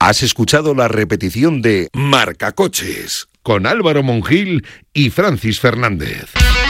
Has escuchado la repetición de Marcacoches con Álvaro Monjil y Francis Fernández.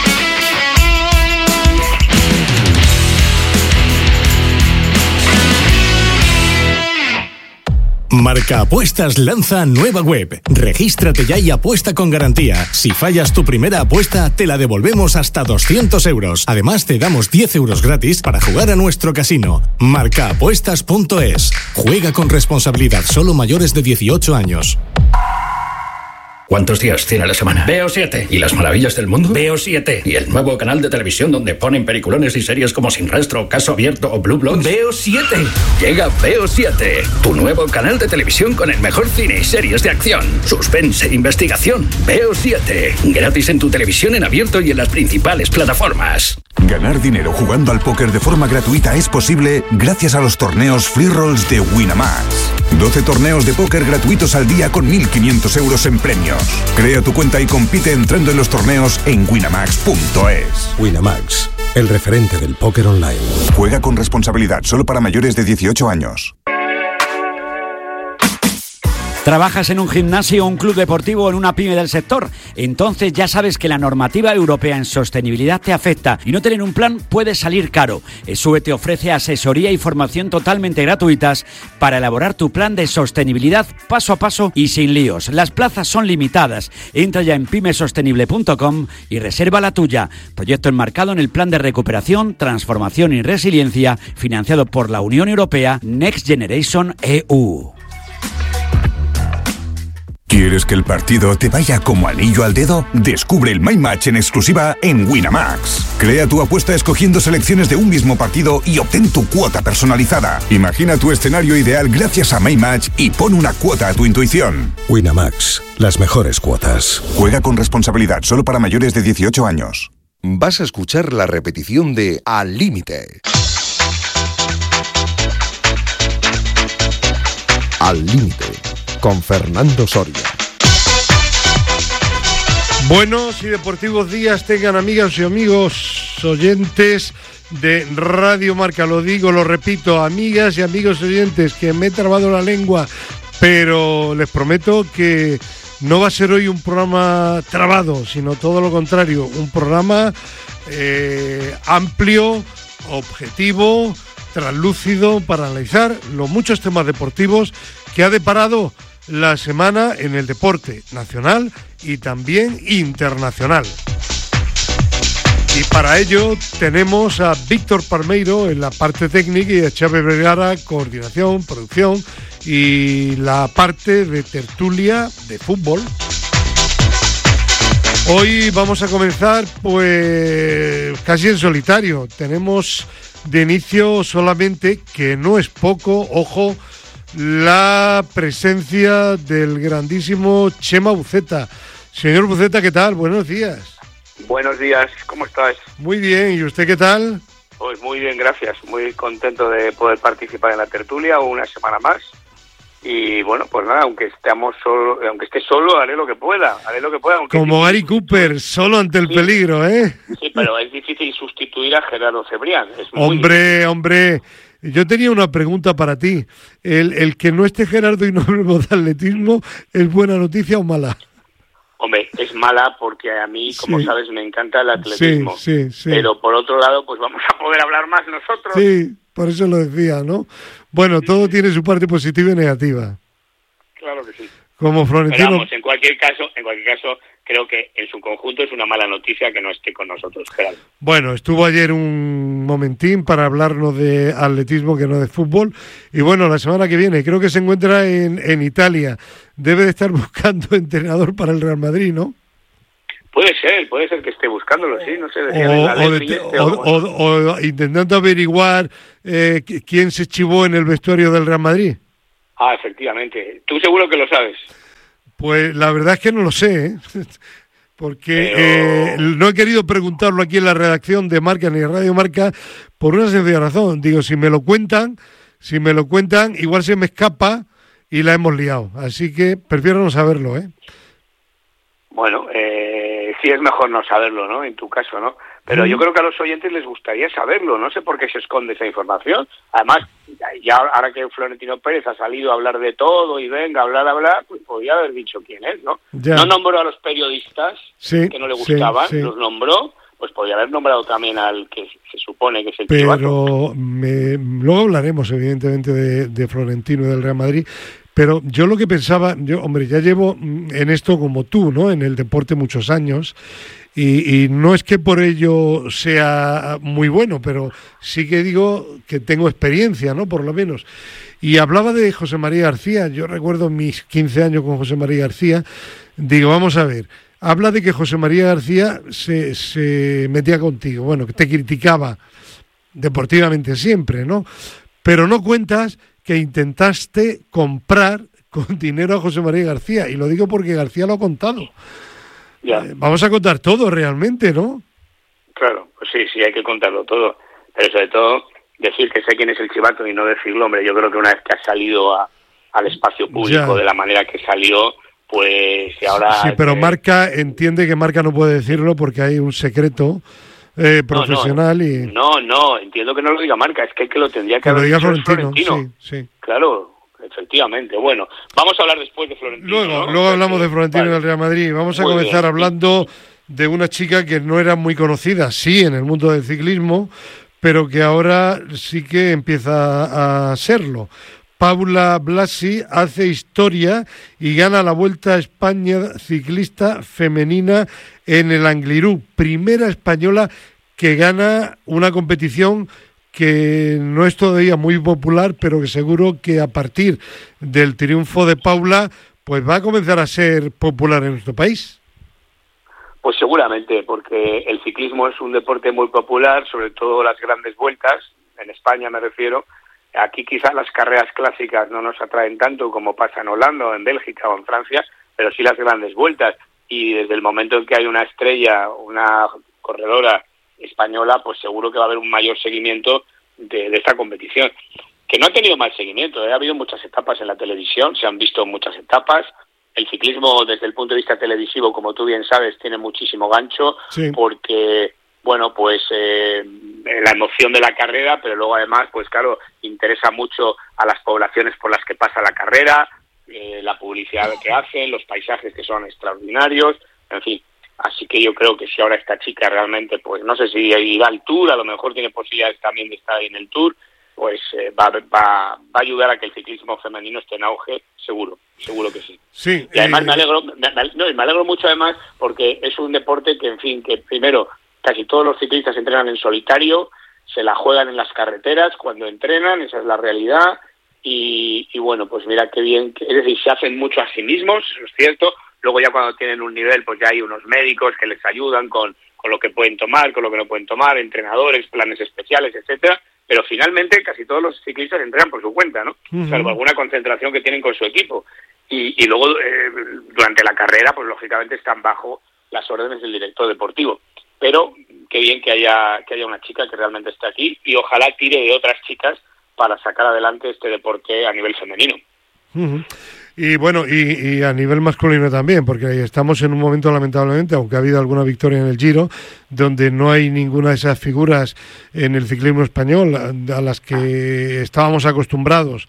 Marcaapuestas lanza nueva web. Regístrate ya y apuesta con garantía. Si fallas tu primera apuesta, te la devolvemos hasta 200 euros. Además, te damos 10 euros gratis para jugar a nuestro casino. Marcaapuestas.es. Juega con responsabilidad. Solo mayores de 18 años. ¿Cuántos días tiene la semana? Veo 7. ¿Y las maravillas del mundo? Veo 7. ¿Y el nuevo canal de televisión donde ponen peliculones y series como Sin Rastro, Caso Abierto o Blue Bloods? Veo 7. Llega Veo 7, tu nuevo canal de televisión con el mejor cine y series de acción, suspense e investigación. Veo 7, gratis en tu televisión en abierto y en las principales plataformas. Ganar dinero jugando al póker de forma gratuita es posible gracias a los torneos Free Rolls de Winamax. 12 torneos de póker gratuitos al día con 1.500 euros en premios. Crea tu cuenta y compite entrando en los torneos en winamax.es. Winamax, el referente del póker online. Juega con responsabilidad, solo para mayores de 18 años. ¿Trabajas en un gimnasio, un club deportivo o en una pyme del sector? Entonces ya sabes que la normativa europea en sostenibilidad te afecta y no tener un plan puede salir caro. ESUE te ofrece asesoría y formación totalmente gratuitas para elaborar tu plan de sostenibilidad paso a paso y sin líos. Las plazas son limitadas. Entra ya en pymesostenible.com y reserva la tuya. Proyecto enmarcado en el Plan de Recuperación, Transformación y Resiliencia financiado por la Unión Europea Next Generation EU. ¿Quieres que el partido te vaya como anillo al dedo? Descubre el My Match en exclusiva en Winamax. Crea tu apuesta escogiendo selecciones de un mismo partido y obtén tu cuota personalizada. Imagina tu escenario ideal gracias a My Match y pon una cuota a tu intuición. Winamax, las mejores cuotas. Juega con responsabilidad, solo para mayores de 18 años. Vas a escuchar la repetición de Al Límite. Al Límite, con Fernando Soria. Buenos y deportivos días tengan amigas y amigos oyentes de Radio Marca. Lo digo, lo repito, amigas y amigos oyentes, que me he trabado la lengua, pero les prometo que no va a ser hoy un programa trabado, sino todo lo contrario, un programa amplio, objetivo, translúcido para analizar los muchos temas deportivos que ha deparado la semana en el deporte nacional y también internacional. Y para ello tenemos a Víctor Palmeiro en la parte técnica y a Chávez Vergara, coordinación, producción y la parte de tertulia de fútbol. Hoy vamos a comenzar pues casi en solitario. Tenemos de inicio solamente, que no es poco, ojo, la presencia del grandísimo Chema Buceta. Señor Buceta, ¿qué tal? Buenos días. Buenos días, ¿cómo estás? Muy bien, ¿y usted qué tal? Pues muy bien, gracias. Muy contento de poder participar en la tertulia una semana más. Y bueno, pues nada, aunque esté solo, haré lo que pueda. Como Gary Cooper, solo ante el peligro, ¿eh? Sí, pero es difícil sustituir a Gerardo Cebrián. Hombre, yo tenía una pregunta para ti. ¿El que no esté Gerardo y no hablemos de atletismo, es buena noticia o mala? Hombre, es mala porque a mí, como sabes, me encanta el atletismo. Sí. Pero por otro lado, pues vamos a poder hablar más nosotros. Sí, por eso lo decía, ¿no? Bueno, todo tiene su parte positiva y negativa. Claro que sí. Como Florentino. Pero vamos, en cualquier caso, creo que en su conjunto es una mala noticia que no esté con nosotros, Gerardo. Bueno, estuvo ayer un momentín para hablarnos de atletismo que no de fútbol. Y bueno, la semana que viene creo que se encuentra en Italia. Debe de estar buscando entrenador para el Real Madrid, ¿no? Puede ser que esté buscándolo, sí, no sé. O intentando averiguar quién se chivó en el vestuario del Real Madrid. Ah, efectivamente. ¿Tú seguro que lo sabes? Pues la verdad es que no lo sé, ¿eh? Porque no he querido preguntarlo aquí en la redacción de Marca ni de Radio Marca por una sencilla razón. Digo, si me lo cuentan, igual se me escapa y la hemos liado. Así que prefiero no saberlo, ¿eh? Bueno, sí es mejor no saberlo, ¿no? En tu caso, ¿no? Pero yo creo que a los oyentes les gustaría saberlo, no sé por qué se esconde esa información. Además, ya ahora que Florentino Pérez ha salido a hablar de todo y venga, hablar, pues podría haber dicho quién es, ¿no? Ya. No nombró a los periodistas que no le gustaban, los nombró, pues podría haber nombrado también al que se supone que es el chivato. Luego hablaremos evidentemente de Florentino y del Real Madrid. Pero yo lo que pensaba, ya llevo en esto como tú, ¿no? En el deporte muchos años, y no es que por ello sea muy bueno, pero sí que digo que tengo experiencia, ¿no? Por lo menos. Y hablaba de José María García. Yo recuerdo mis 15 años con José María García. Digo, vamos a ver, habla de que José María García se metía contigo, bueno, que te criticaba deportivamente siempre, ¿no? Pero no cuentas que intentaste comprar con dinero a José María García, y lo digo porque García lo ha contado. Ya. Vamos a contar todo realmente, ¿no? Claro, pues sí, hay que contarlo todo, pero sobre todo decir que sé quién es el chivato y no decirlo, hombre, yo creo que una vez que ha salido al espacio público de la manera que salió, pues ahora... Sí, pero Marca entiende que Marca no puede decirlo porque hay un secreto profesional No, entiendo que no lo diga Marca, es que el que lo tendría que haber dicho es Florentino. Sí. Claro, efectivamente. Bueno, vamos a hablar después de Florentino. Luego hablamos de Florentino y del Real Madrid. Vamos a comenzar hablando de una chica que no era muy conocida, sí, en el mundo del ciclismo, pero que ahora sí que empieza a serlo. Paula Blasi hace historia y gana la Vuelta a España ciclista femenina en el Angliru. Primera española que gana una competición que no es todavía muy popular, pero que seguro que a partir del triunfo de Paula, pues va a comenzar a ser popular en nuestro país. Pues seguramente, porque el ciclismo es un deporte muy popular, sobre todo las grandes vueltas, en España me refiero. Aquí quizás las carreras clásicas no nos atraen tanto como pasa en Holanda o en Bélgica o en Francia, pero sí las grandes vueltas. Y desde el momento en que hay una estrella, una corredora española, pues seguro que va a haber un mayor seguimiento de esta competición. Que no ha tenido mal seguimiento, ha habido muchas etapas en la televisión, se han visto muchas etapas. El ciclismo desde el punto de vista televisivo, como tú bien sabes, tiene muchísimo gancho, porque... Bueno, pues la emoción de la carrera, pero luego además, pues claro, interesa mucho a las poblaciones por las que pasa la carrera, la publicidad que hacen, los paisajes que son extraordinarios, en fin. Así que yo creo que si ahora esta chica realmente, pues no sé si irá al Tour, a lo mejor tiene posibilidades también de estar ahí en el Tour, pues va a ayudar a que el ciclismo femenino esté en auge, seguro que sí. Sí. Y además me alegro mucho además porque es un deporte que, en fin, que primero... Casi todos los ciclistas entrenan en solitario, se la juegan en las carreteras cuando entrenan, esa es la realidad, y bueno, pues mira qué bien, es decir, se hacen mucho a sí mismos, eso es cierto, luego ya cuando tienen un nivel, pues ya hay unos médicos que les ayudan con lo que pueden tomar, con lo que no pueden tomar, entrenadores, planes especiales, etcétera, pero finalmente casi todos los ciclistas entrenan por su cuenta, ¿no? Salvo alguna concentración que tienen con su equipo, y luego durante la carrera, pues lógicamente están bajo las órdenes del director deportivo. Pero qué bien que haya una chica que realmente esté aquí y ojalá tire de otras chicas para sacar adelante este deporte a nivel femenino. Y bueno, y a nivel masculino también, porque estamos en un momento, lamentablemente, aunque ha habido alguna victoria en el Giro, donde no hay ninguna de esas figuras en el ciclismo español a las que estábamos acostumbrados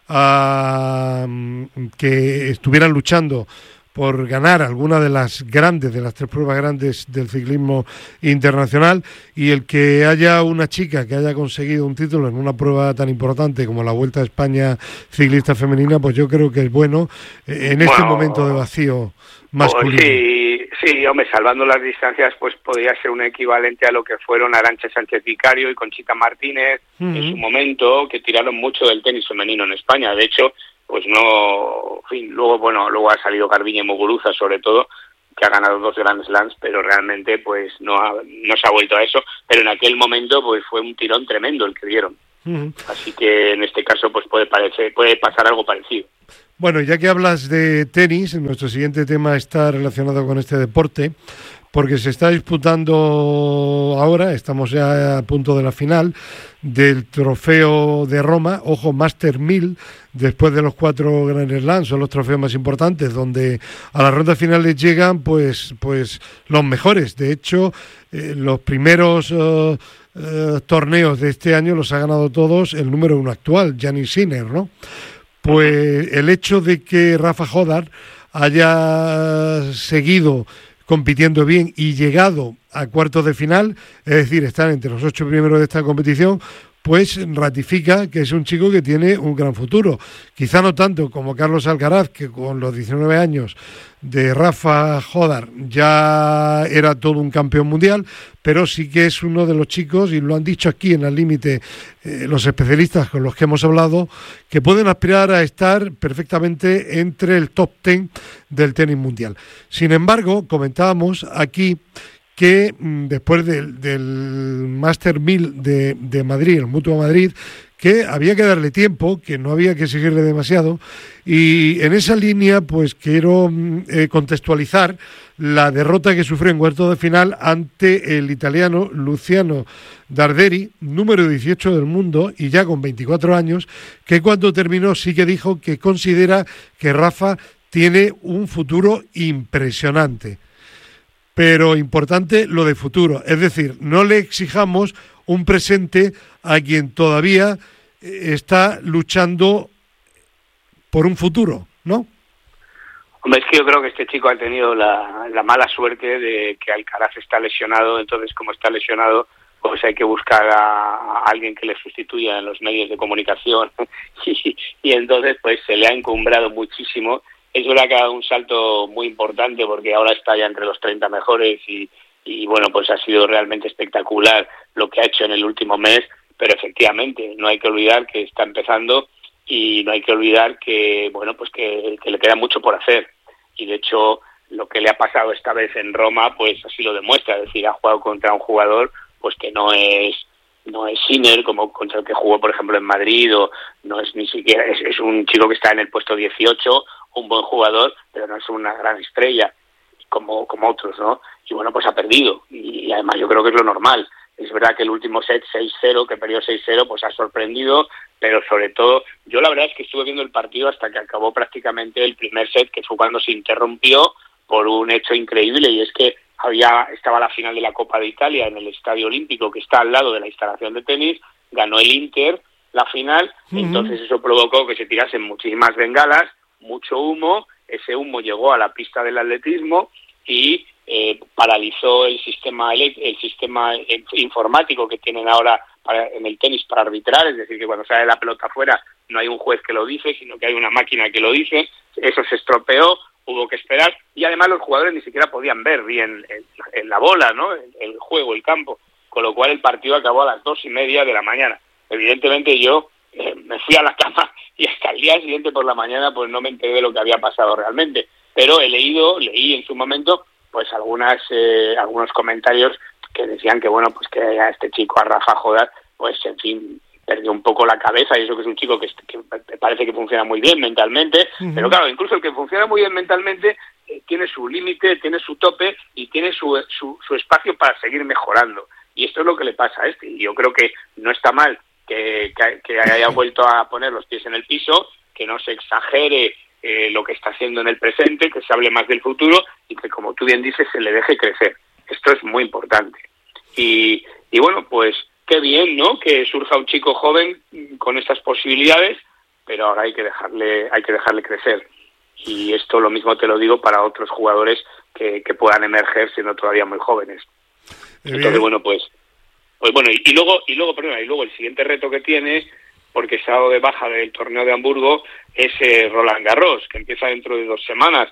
a que estuvieran luchando por ganar alguna de las tres pruebas grandes del ciclismo internacional, y el que haya una chica que haya conseguido un título en una prueba tan importante como la Vuelta a España ciclista femenina, pues yo creo que es bueno en este momento de vacío masculino. Sí, hombre, salvando las distancias, pues podría ser un equivalente a lo que fueron Arantxa Sánchez Vicario y Conchita Martínez en su momento, que tiraron mucho del tenis femenino en España. De hecho, pues no, en fin, luego ha salido Garbiñe Muguruza, sobre todo, que ha ganado 2 Grand Slams, pero realmente pues no se ha vuelto a eso, pero en aquel momento pues fue un tirón tremendo el que dieron. Así que en este caso pues puede pasar algo parecido. Bueno, ya que hablas de tenis, nuestro siguiente tema está relacionado con este deporte, porque se está disputando ahora, estamos ya a punto de la final del Trofeo de Roma, ojo, Master 1000, después de los 4 Grand Slam, son los trofeos más importantes, donde a las rondas finales llegan pues los mejores. De hecho, los primeros torneos de este año los ha ganado todos el número 1 actual, Jannik Sinner, ¿no? Pues el hecho de que Rafa Hodar haya seguido compitiendo bien y llegado a cuartos de final, es decir, estar entre los 8 primeros de esta competición, pues ratifica que es un chico que tiene un gran futuro. Quizá no tanto como Carlos Alcaraz, que con los 19 años de Rafa Hodar ya era todo un campeón mundial, pero sí que es uno de los chicos, y lo han dicho aquí en Al Límite los especialistas con los que hemos hablado, que pueden aspirar a estar perfectamente entre el top 10 del tenis mundial. Sin embargo, comentábamos aquí que después del Master 1000 de Madrid, el Mutua Madrid, que había que darle tiempo, que no había que exigirle demasiado, y en esa línea pues quiero contextualizar la derrota que sufrió en cuartos de final ante el italiano Luciano Darderi, número 18 del mundo y ya con 24 años, que cuando terminó sí que dijo que considera que Rafa tiene un futuro impresionante. Pero importante lo de futuro, es decir, no le exijamos un presente a quien todavía está luchando por un futuro, ¿no? Hombre, es que yo creo que este chico ha tenido la mala suerte de que Alcaraz está lesionado, entonces como está lesionado, pues hay que buscar a alguien que le sustituya en los medios de comunicación y entonces pues se le ha encumbrado muchísimo. Es verdad que ha dado un salto muy importante porque ahora está ya entre los 30 mejores y bueno, pues ha sido realmente espectacular lo que ha hecho en el último mes, pero efectivamente no hay que olvidar que está empezando y no hay que olvidar que, bueno, pues que le queda mucho por hacer. Y de hecho, lo que le ha pasado esta vez en Roma, pues así lo demuestra, es decir, ha jugado contra un jugador pues que no es Sinner, como contra el que jugó, por ejemplo, en Madrid, o no es ni siquiera, es un chico que está en el puesto 18, un buen jugador, pero no es una gran estrella, como otros, ¿no? Y bueno, pues ha perdido, y además yo creo que es lo normal. Es verdad que el último set, 6-0, que perdió 6-0, pues ha sorprendido, pero sobre todo, yo la verdad es que estuve viendo el partido hasta que acabó prácticamente el primer set, que fue cuando se interrumpió por un hecho increíble, y es que estaba la final de la Copa de Italia en el Estadio Olímpico, que está al lado de la instalación de tenis, ganó el Inter la final, entonces eso provocó que se tirasen muchísimas bengalas, mucho humo, ese humo llegó a la pista del atletismo y paralizó el sistema informático que tienen ahora en el tenis para arbitrar, es decir, que cuando sale la pelota afuera no hay un juez que lo dice, sino que hay una máquina que lo dice. Eso se estropeó, hubo que esperar, y además los jugadores ni siquiera podían ver bien en la bola, ¿no?, el juego, el campo, con lo cual el partido acabó a las 2:30 de la mañana. Evidentemente yo me fui a la cama y hasta el día siguiente por la mañana pues no me enteré de lo que había pasado realmente, pero leí en su momento pues algunos comentarios que decían que bueno, pues que a este chico, a Rafa Hodar, pues en fin, perdió un poco la cabeza, y eso que es un chico que parece que funciona muy bien mentalmente, pero claro, incluso el que funciona muy bien mentalmente tiene su límite, tiene su tope y tiene su espacio para seguir mejorando, y esto es lo que le pasa a este, y yo creo que no está mal que haya vuelto a poner los pies en el piso, que no se exagere lo que está haciendo en el presente, que se hable más del futuro y que, como tú bien dices, se le deje crecer. Esto es muy importante. Y bueno, pues qué bien, ¿no?, que surja un chico joven con estas posibilidades, pero ahora hay que dejarle crecer. Y esto lo mismo te lo digo para otros jugadores que puedan emerger siendo todavía muy jóvenes. Entonces, bueno, pues bueno, y luego el siguiente reto que tiene, porque se ha dado de baja del torneo de Hamburgo, es Roland Garros, que empieza dentro de 2 semanas.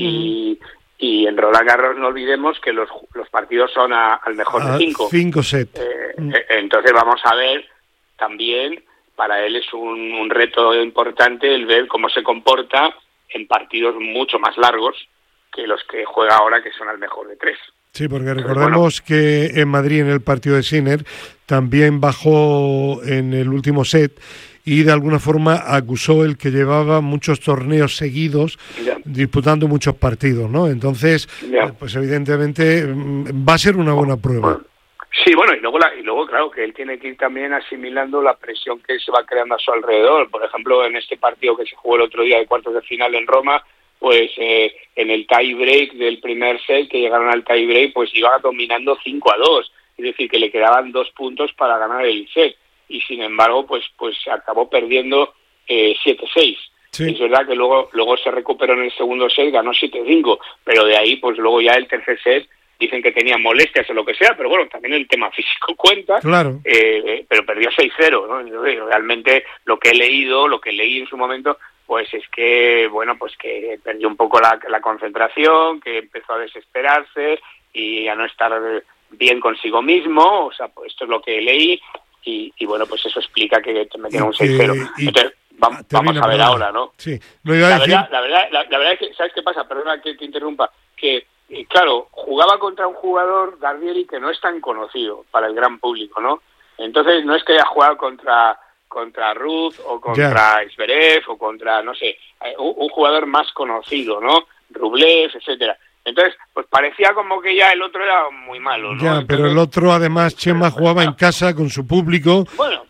Y en Roland Garros no olvidemos que los partidos son al mejor de 5. 5 sets. Entonces vamos a ver también, para él es un reto importante el ver cómo se comporta en partidos mucho más largos que los que juega ahora, que son al mejor de 3. Sí, porque recordemos que en Madrid, en el partido de Sinner, también bajó en el último set y de alguna forma acusó el que llevaba muchos torneos seguidos, disputando muchos partidos, ¿no? Entonces, pues evidentemente va a ser una buena prueba. Sí, bueno, y luego, claro, que él tiene que ir también asimilando la presión que se va creando a su alrededor. Por ejemplo, en este partido que se jugó el otro día de cuartos de final en Roma, pues en el tie break del primer set, que llegaron al tie break, pues iba dominando 5-2, es decir, que le quedaban 2 puntos para ganar el set, y sin embargo, pues acabó perdiendo 7-6. Sí. Es verdad que luego se recuperó en el segundo set, ganó 7-5, pero de ahí, pues luego ya el tercer set, dicen que tenía molestias o lo que sea, pero bueno, también el tema físico cuenta, claro. Pero perdió 6-0, ¿no? Realmente lo que leí en su momento, pues es que, bueno, pues que perdió un poco la concentración, que empezó a desesperarse y a no estar bien consigo mismo, o sea, pues esto es lo que leí, y bueno, pues eso explica que te metieron un 6-0. Entonces, vamos a ver ahora, ¿no? Sí, lo iba a decir. La verdad es que, ¿sabes qué pasa? Perdona que te interrumpa, que claro, jugaba contra un jugador, Garbieri, que no es tan conocido para el gran público, ¿no? Entonces no es que haya jugado contra Ruth o contra Zverev o contra, no sé, un jugador más conocido, ¿no? Rublev, etcétera. Entonces, pues parecía como que ya el otro era muy malo, ¿no? Ya, pero el otro, además, Chema jugaba en casa con su público,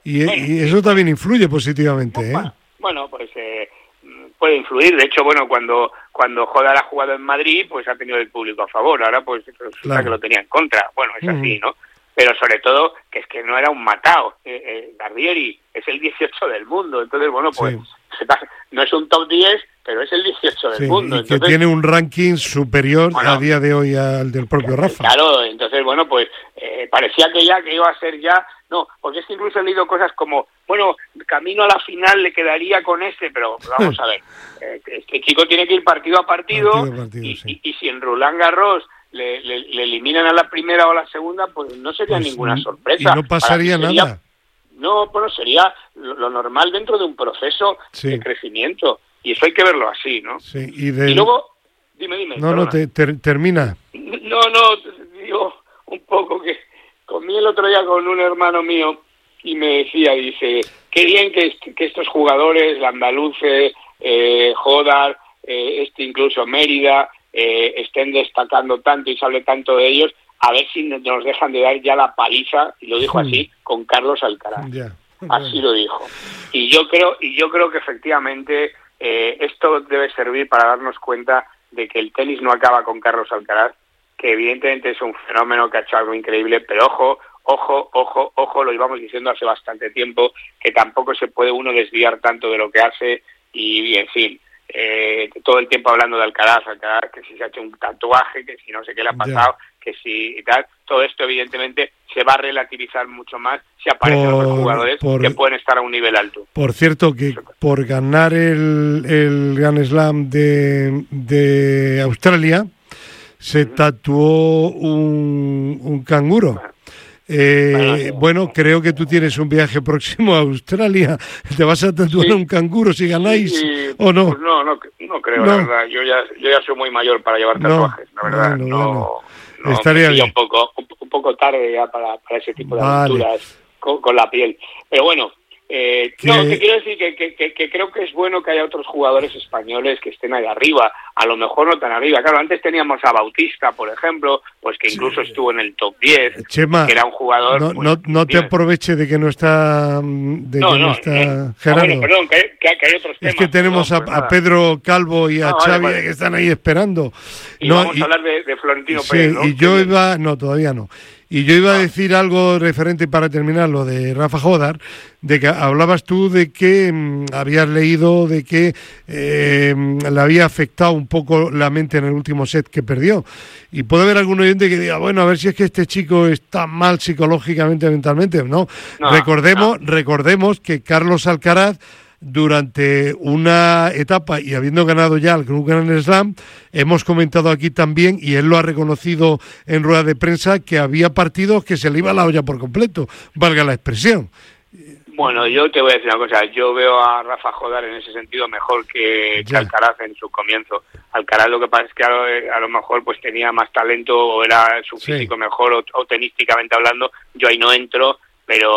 y eso también influye positivamente, ¿eh? Bueno, pues puede influir. De hecho, bueno, cuando Hodar ha jugado en Madrid, pues ha tenido el público a favor. Ahora, pues resulta que lo tenía en contra. Bueno, es así, ¿no? Pero sobre todo, que es que no era un matao. Garbieri es el 18 del mundo. Entonces, bueno, pues no es un top 10, pero es el 18 del mundo. Y entonces, que tiene un ranking superior a día de hoy al del propio Rafa. Claro, entonces, bueno, pues parecía que iba a ser ya... No, porque es que incluso he leído cosas como, bueno, camino a la final le quedaría con pero vamos a ver, este chico tiene que ir partido a partido, y si en Roland Garros le eliminan a la primera o a la segunda, pues no sería ninguna sorpresa. Y no pasaría nada. No, bueno, sería lo normal dentro de un proceso de crecimiento, y eso hay que verlo así, ¿no? Sí, y luego, dime. No, termina. No, digo un poco que comí el otro día con un hermano mío y me decía, dice, qué bien que estos jugadores, Landaluce, Hodar, incluso Mérida, estén destacando tanto y se hable tanto de ellos, a ver si nos dejan de dar ya la paliza, y lo dijo así, con Carlos Alcaraz. Así lo dijo. Y yo creo que efectivamente esto debe servir para darnos cuenta de que el tenis no acaba con Carlos Alcaraz, que evidentemente es un fenómeno que ha hecho algo increíble, pero ojo, lo íbamos diciendo hace bastante tiempo, que tampoco se puede uno desviar tanto de lo que hace, y en fin, todo el tiempo hablando de Alcaraz, que si se ha hecho un tatuaje, que si no sé qué le ha pasado, que si y tal, todo esto evidentemente se va a relativizar mucho más si aparecen otros jugadores que pueden estar a un nivel alto. Por cierto, que por ganar el Grand Slam de Australia, se tatuó un canguro. Bueno, creo que tú tienes un viaje próximo a Australia. ¿Te vas a tatuar un canguro si ganáis o no? Pues no creo, la verdad. Yo ya soy muy mayor para llevar tatuajes, la verdad. No, estaría bien. Un poco tarde ya para ese tipo de aventuras con la piel. Pero bueno, te quiero decir que creo que es bueno que haya otros jugadores españoles que estén ahí arriba, a lo mejor no tan arriba. Claro, antes teníamos a Bautista, por ejemplo, pues que incluso estuvo en el top 10, Chema, que era un jugador... No te aproveche de que no está Gerardo. Perdón, que hay otros temas. Es que tenemos a Pedro Calvo y a Xavi que están ahí esperando. Y vamos a hablar de Florentino Pérez, ¿no? Y yo iba... No, todavía no. Y yo iba a decir algo referente, para terminar, lo de Rafa Hodar, de que hablabas tú de que habías leído de que le había afectado un poco la mente en el último set que perdió. Y puede haber algún oyente que diga, bueno, a ver si es que este chico está mal psicológicamente, mentalmente. No, recordemos que Carlos Alcaraz, durante una etapa y habiendo ganado ya el Grand Slam, hemos comentado aquí también, y él lo ha reconocido en rueda de prensa, que había partidos que se le iba la olla por completo, valga la expresión. Bueno, yo te voy a decir una cosa, yo veo a Rafa Hodar en ese sentido mejor que Alcaraz en su comienzo. Alcaraz, lo que pasa es que a lo mejor pues tenía más talento, o era su físico mejor, o tenísticamente hablando. Yo ahí no entro, pero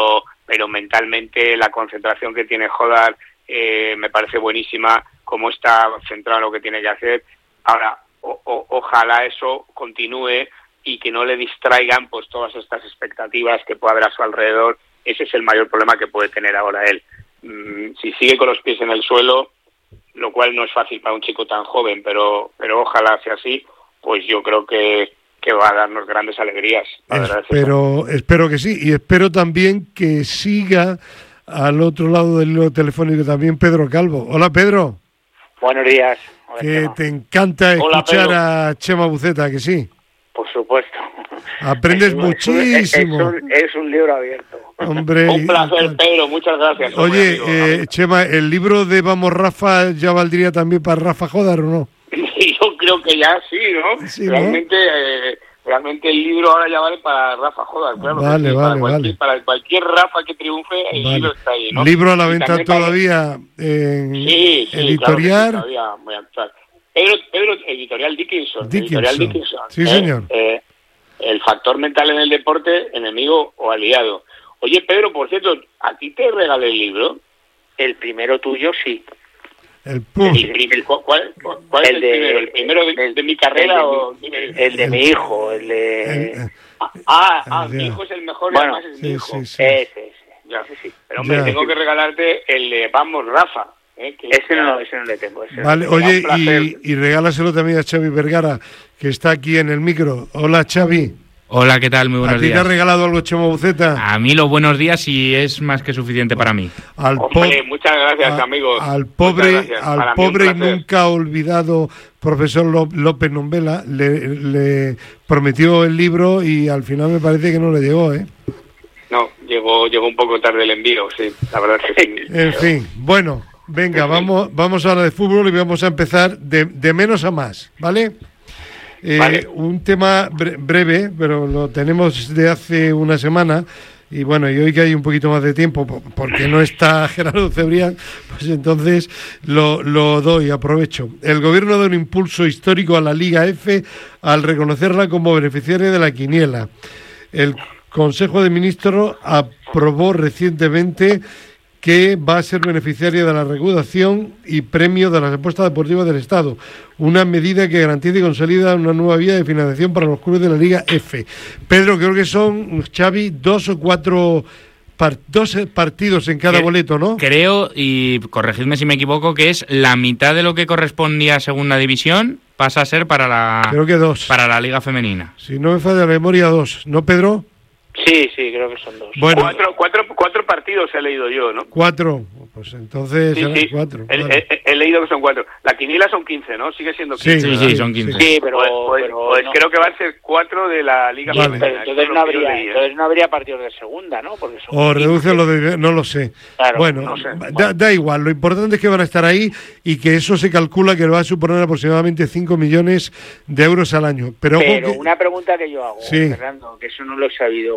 pero mentalmente la concentración que tiene Jodar me parece buenísima, cómo está centrado en lo que tiene que hacer. Ahora, ojalá eso continúe y que no le distraigan pues todas estas expectativas que puede haber a su alrededor. Ese es el mayor problema que puede tener ahora él. Si sigue con los pies en el suelo, lo cual no es fácil para un chico tan joven, pero ojalá sea así, pues yo creo que va a darnos grandes alegrías. Espero que sí, y espero también que siga al otro lado del hilo telefónico también Pedro Calvo. Hola, Pedro. Buenos días. Hola, que Chema. Te encanta escuchar a Chema Buceta, ¿que sí? Por supuesto. Aprendes muchísimo. Es un libro abierto. Hombre, un placer, Pedro, muchas gracias. Oye, Chema, ¿el libro de Vamos Rafa ya valdría también para Rafa Jodar o no? Yo creo que ya sí, ¿no? Sí, realmente el libro ahora ya vale para Rafa Jodar, claro. Vale. Para cualquier Rafa que triunfe, el libro está ahí, ¿no? ¿Libro a la venta todavía en editorial? Claro, todavía muy actual. Pedro, editorial Dickinson. Editorial Dickinson. Sí, señor. El factor mental en el deporte, enemigo o aliado. Oye, Pedro, por cierto, ¿a ti te regalé el libro? El primero tuyo, sí. ¿Cuál es el primero? ¿El primero de mi carrera o...? El de mi hijo, el de... Mi hijo es el mejor, bueno, además es mi hijo. Sí. Ese. Ya. Pero hombre, tengo que regalarte el de Vamos Rafa. Ese no le tengo. Vale, oye, y regálaselo también a Xavi Vergara, que está aquí en el micro. Hola, Xavi. Hola, ¿qué tal? Muy buenos días. ¿A ti te ha regalado algo Chema Buceta? A mí los buenos días y es más que suficiente para mí. Muchas gracias, amigos. Al pobre y nunca olvidado profesor López Nombela le prometió el libro y al final me parece que no le llegó, ¿eh? No, llegó un poco tarde el envío, sí, la verdad es que sí. En fin, bueno, venga, vamos ahora de fútbol y vamos a empezar de menos a más, ¿vale? Vale. Un tema breve, pero lo tenemos de hace una semana y bueno, y hoy que hay un poquito más de tiempo porque no está Gerardo Cebrián, pues entonces lo doy, aprovecho. El gobierno da un impulso histórico a la Liga F al reconocerla como beneficiaria de la quiniela. El Consejo de Ministros aprobó recientemente que va a ser beneficiaria de la recaudación y premio de las apuestas deportivas del Estado, una medida que garantiza y consolida una nueva vía de financiación para los clubes de la Liga F. Pedro, creo que son, Xavi, 2 o 4 partidos en cada boleto, ¿no? Creo, y corregidme si me equivoco, que es la mitad de lo que correspondía a Segunda División pasa a ser para la... Creo que 2. Para la Liga Femenina. Si no me falla la memoria, 2, ¿no, Pedro? Sí, creo que son 2. Bueno, cuatro partidos he leído yo, ¿no? 4, pues entonces sí. 4. He leído que son 4. La quiniela son 15, ¿no? Sigue siendo 15. Sí, son 15. Sí, pero no. Creo que van a ser 4 de la Liga Femenina. Entonces no habría partidos de segunda, ¿no? Porque o reducen lo de... No lo sé. Claro, bueno, no sé. Da igual. Lo importante es que van a estar ahí y que eso se calcula que va a suponer aproximadamente 5 millones de euros al año. Pero una pregunta que yo hago, Fernando, que eso no lo he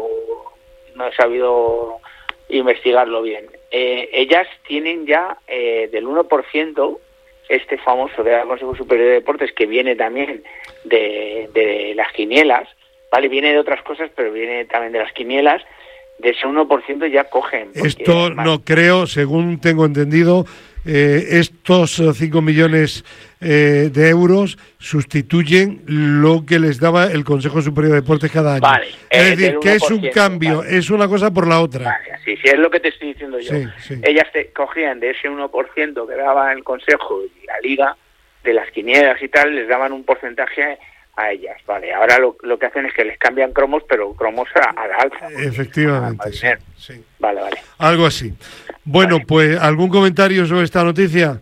sabido investigarlo bien. Ellas tienen ya del 1% este famoso Real Consejo Superior de Deportes, que viene también de las quinielas, ¿vale? Viene de otras cosas, pero viene también de las quinielas. De ese 1% ya cogen. Esto no creo, según tengo entendido, estos 5 millones de euros sustituyen lo que les daba el Consejo Superior de Deportes cada año. Vale, es decir, que es un cambio, vale. Es una cosa por la otra. Vale, sí, es lo que te estoy diciendo yo. Sí. Ellas cogían de ese 1% que daba el Consejo y la Liga, de las quinielas y tal, les daban un porcentaje a ellas, vale. Ahora lo que hacen es que les cambian cromos, pero cromos a la alza. Efectivamente, sí. Vale. Algo así. Bueno, vale. Pues, ¿algún comentario sobre esta noticia?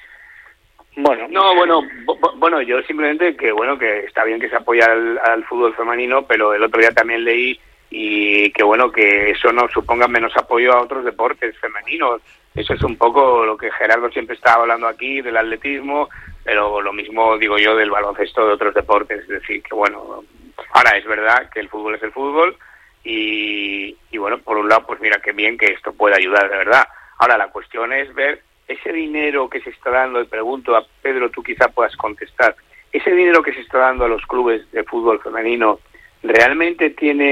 Bueno, yo simplemente que está bien que se apoya al fútbol femenino, pero el otro día también leí y que eso no suponga menos apoyo a otros deportes femeninos. Eso es un poco lo que Gerardo siempre estaba hablando aquí, del atletismo, pero lo mismo digo yo del baloncesto, de otros deportes. Es decir, que ahora es verdad que el fútbol es el fútbol y por un lado, pues mira qué bien que esto puede ayudar de verdad. Ahora la cuestión es ver ese dinero que se está dando, y pregunto a Pedro, tú quizá puedas contestar, ese dinero que se está dando a los clubes de fútbol femenino, ¿realmente tiene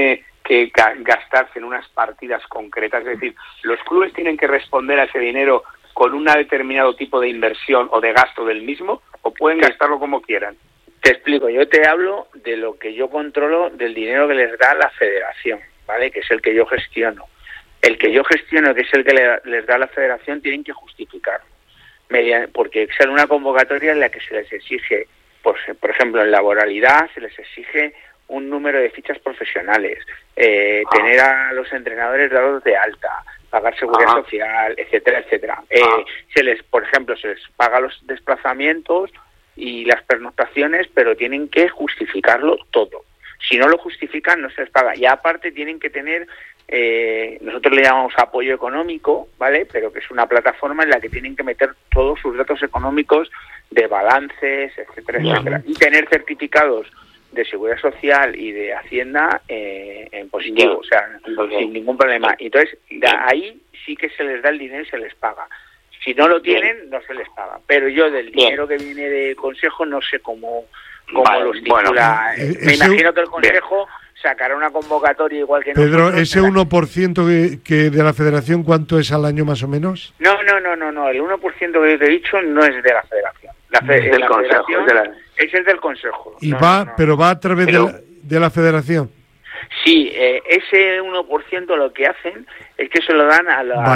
que gastarse en unas partidas concretas. Es decir, los clubes tienen que responder a ese dinero con un determinado tipo de inversión o de gasto del mismo, o pueden gastarlo como quieran. Te explico, yo te hablo de lo que yo controlo, del dinero que les da la federación, ¿vale? Que es el que yo gestiono. El que yo gestiono, que es el que les da la federación, tienen que justificarlo. Porque sale una convocatoria en la que se les exige, por ejemplo, en laboralidad, se les exige un número de fichas profesionales, tener a los entrenadores dados de alta, pagar seguridad social, etcétera, etcétera. Por ejemplo, se les paga los desplazamientos y las pernoctaciones, pero tienen que justificarlo todo. Si no lo justifican, no se les paga. Y aparte tienen que tener, nosotros le llamamos apoyo económico, ¿vale? Pero que es una plataforma en la que tienen que meter todos sus datos económicos de balances, etcétera, etcétera. Y tener certificados de seguridad social y de Hacienda en positivo, o sea, sin ningún problema. Entonces, ahí sí que se les da el dinero y se les paga. Si no lo tienen, no se les paga. Pero yo del dinero que viene de Consejo no sé cómo lo estipula. Me imagino que el Consejo sacará una convocatoria igual que Pedro, nosotros. ¿ese 1% que de la Federación cuánto es al año más o menos? No. El 1% que yo te he dicho no es de la Federación. La Federación es el del Consejo. Y pero va a través de la Federación. Sí, ese 1% lo que hacen es que se lo dan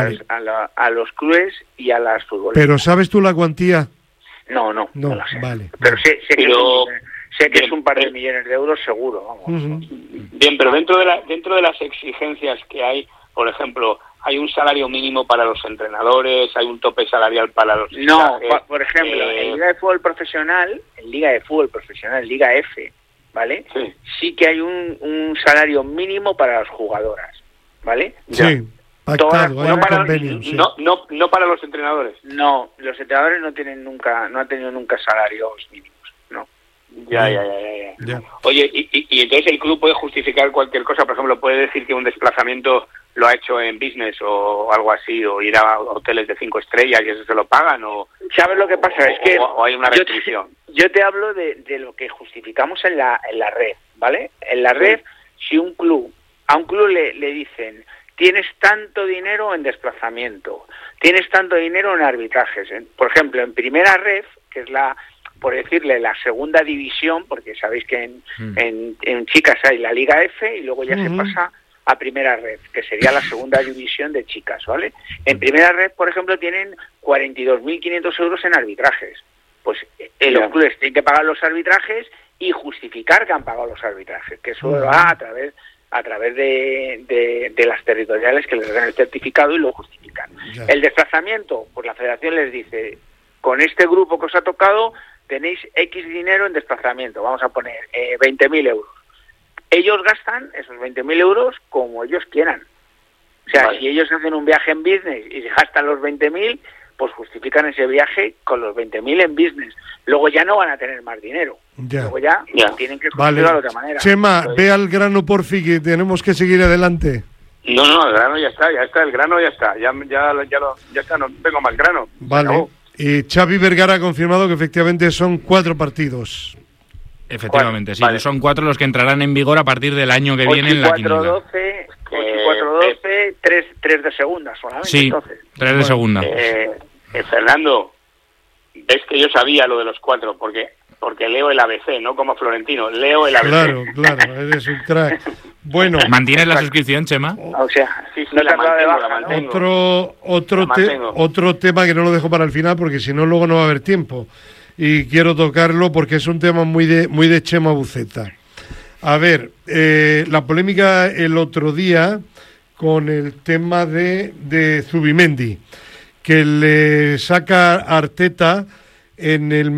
a los clubes y a las futbolistas. ¿Pero sabes tú la cuantía? No lo sé. Vale. Pero sé que es un par de millones de euros seguro. Vamos. Bien, pero dentro de las exigencias que hay, por ejemplo, hay un salario mínimo para los entrenadores, hay un tope salarial para los por ejemplo, en Liga de Fútbol Profesional, Liga F, ¿vale? Sí que hay un salario mínimo para las jugadoras, ¿vale? Sí, pactado, hay un convenio. No para los entrenadores. No, los entrenadores no han tenido nunca salarios mínimos, no. Ya. Oye, y entonces el club puede justificar cualquier cosa, por ejemplo, puede decir que un desplazamiento lo ha hecho en business o algo así, o ir a hoteles de 5 estrellas y eso se lo pagan, o... ¿Sabes lo que pasa? Es que o hay una restricción. Yo te hablo de lo que justificamos en la red, ¿vale? En la red, si a un club le dicen, tienes tanto dinero en desplazamiento, tienes tanto dinero en arbitrajes. Por ejemplo, en primera red, que es por decirle, la segunda división, porque sabéis que en chicas hay la Liga F y luego ya se pasa a primera red, que sería la segunda división de chicas, ¿vale? En primera red, por ejemplo, tienen 42.500 euros en arbitrajes. Pues los clubes tienen que pagar los arbitrajes y justificar que han pagado los arbitrajes, que eso va a través de las territoriales que les dan el certificado y lo justifican. El desplazamiento, pues la federación les dice, con este grupo que os ha tocado tenéis X dinero en desplazamiento, vamos a poner 20.000 euros. Ellos gastan esos 20.000 euros como ellos quieran. O sea, si ellos hacen un viaje en business y se gastan los 20.000, pues justifican ese viaje con los 20.000 en business. Luego ya no van a tener más dinero. Luego ya tienen que justificarlo de otra manera. Chema, ve al grano porfi, que tenemos que seguir adelante. No, el grano ya está, el grano ya está. Ya está, no tengo más grano. Vale. Y Xavi Vergara ha confirmado que efectivamente son 4 partidos. Efectivamente, sí. Son 4 los que entrarán en vigor a partir del año que viene en la quiniela. 8 y 4-12, 3 de segunda solamente. Sí, entonces. 3 de segunda. Fernando, ves que yo sabía lo de los 4, porque leo el ABC, no como Florentino, leo el ABC. Claro, eres un crack. Bueno. ¿Mantienes la suscripción, Chema? O sea, sí, la mantengo. Otro tema que no lo dejo para el final, porque si no luego no va a haber tiempo. Y quiero tocarlo porque es un tema muy de Chema Buceta. A ver, la polémica el otro día con el tema de Zubimendi, que le saca a Arteta en el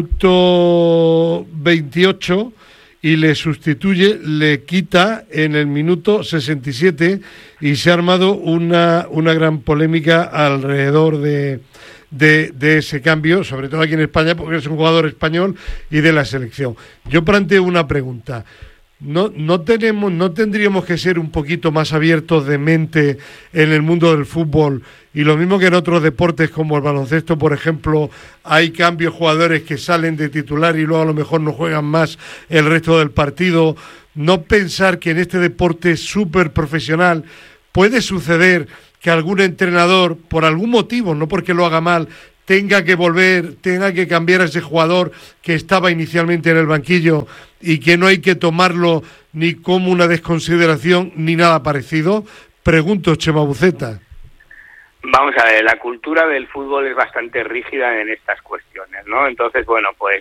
minuto 28 y le sustituye, le quita en el minuto 67, y se ha armado una gran polémica alrededor de ese cambio, sobre todo aquí en España, porque es un jugador español y de la selección. Yo planteo una pregunta. no tendríamos que ser un poquito más abiertos de mente en el mundo del fútbol, y lo mismo que en otros deportes como el baloncesto, por ejemplo, hay cambios, jugadores que salen de titular y luego a lo mejor no juegan más el resto del partido. No pensar que en este deporte súper profesional puede suceder que algún entrenador, por algún motivo, no porque lo haga mal, tenga que cambiar a ese jugador que estaba inicialmente en el banquillo, y que no hay que tomarlo ni como una desconsideración ni nada parecido. Pregunto, Chema Buceta. Vamos a ver, la cultura del fútbol es bastante rígida en estas cuestiones, ¿no? Entonces, bueno, pues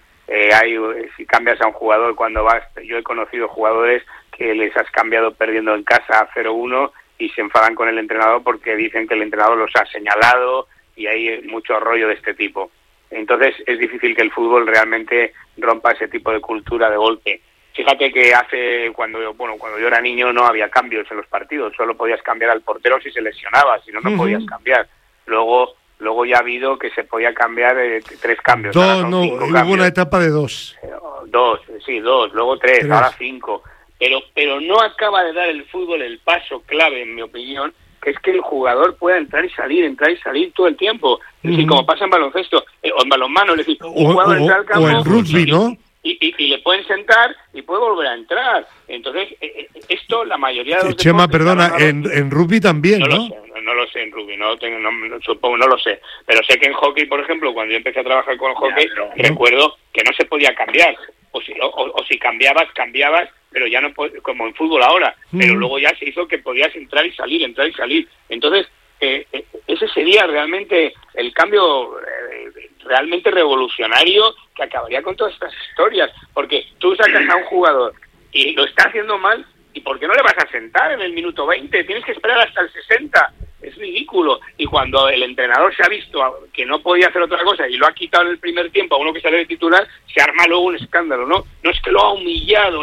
si cambias a un jugador cuando vas, yo he conocido jugadores que les has cambiado perdiendo en casa 0-1 y se enfadan con el entrenador porque dicen que el entrenador los ha señalado, y hay mucho rollo de este tipo. Entonces es difícil que el fútbol realmente rompa ese tipo de cultura de golpe. Fíjate que cuando yo era niño no había cambios en los partidos, solo podías cambiar al portero si se lesionaba, si no, no podías cambiar. Luego ya ha habido que se podía cambiar 3 cambios. Hubo una etapa de 2. 2, luego 3, ahora 5. Pero no acaba de dar el fútbol el paso clave, en mi opinión, que es que el jugador pueda entrar y salir todo el tiempo. Es decir, como pasa en baloncesto o en balonmano, es decir, un jugador entra al campo, o en rugby, ¿no? Y le pueden sentar y puede volver a entrar. Entonces, esto la mayoría de los Chema, perdona, en rugby también, ¿no? No lo sé en rugby, supongo, no lo sé. Pero sé que en hockey, por ejemplo, cuando yo empecé a trabajar con hockey, recuerdo que no se podía cambiar. O si cambiabas, pero ya no como en fútbol ahora. Pero luego ya se hizo que podías entrar y salir. Entonces, ese sería realmente el cambio realmente revolucionario que acabaría con todas estas historias, porque tú sacas a un jugador y lo está haciendo mal, ¿y por qué no le vas a sentar en el minuto 20? Tienes que esperar hasta el 60. Es ridículo. Y cuando el entrenador se ha visto que no podía hacer otra cosa y lo ha quitado en el primer tiempo a uno que sale de titular, se arma luego un escándalo, ¿no? No es que lo ha humillado,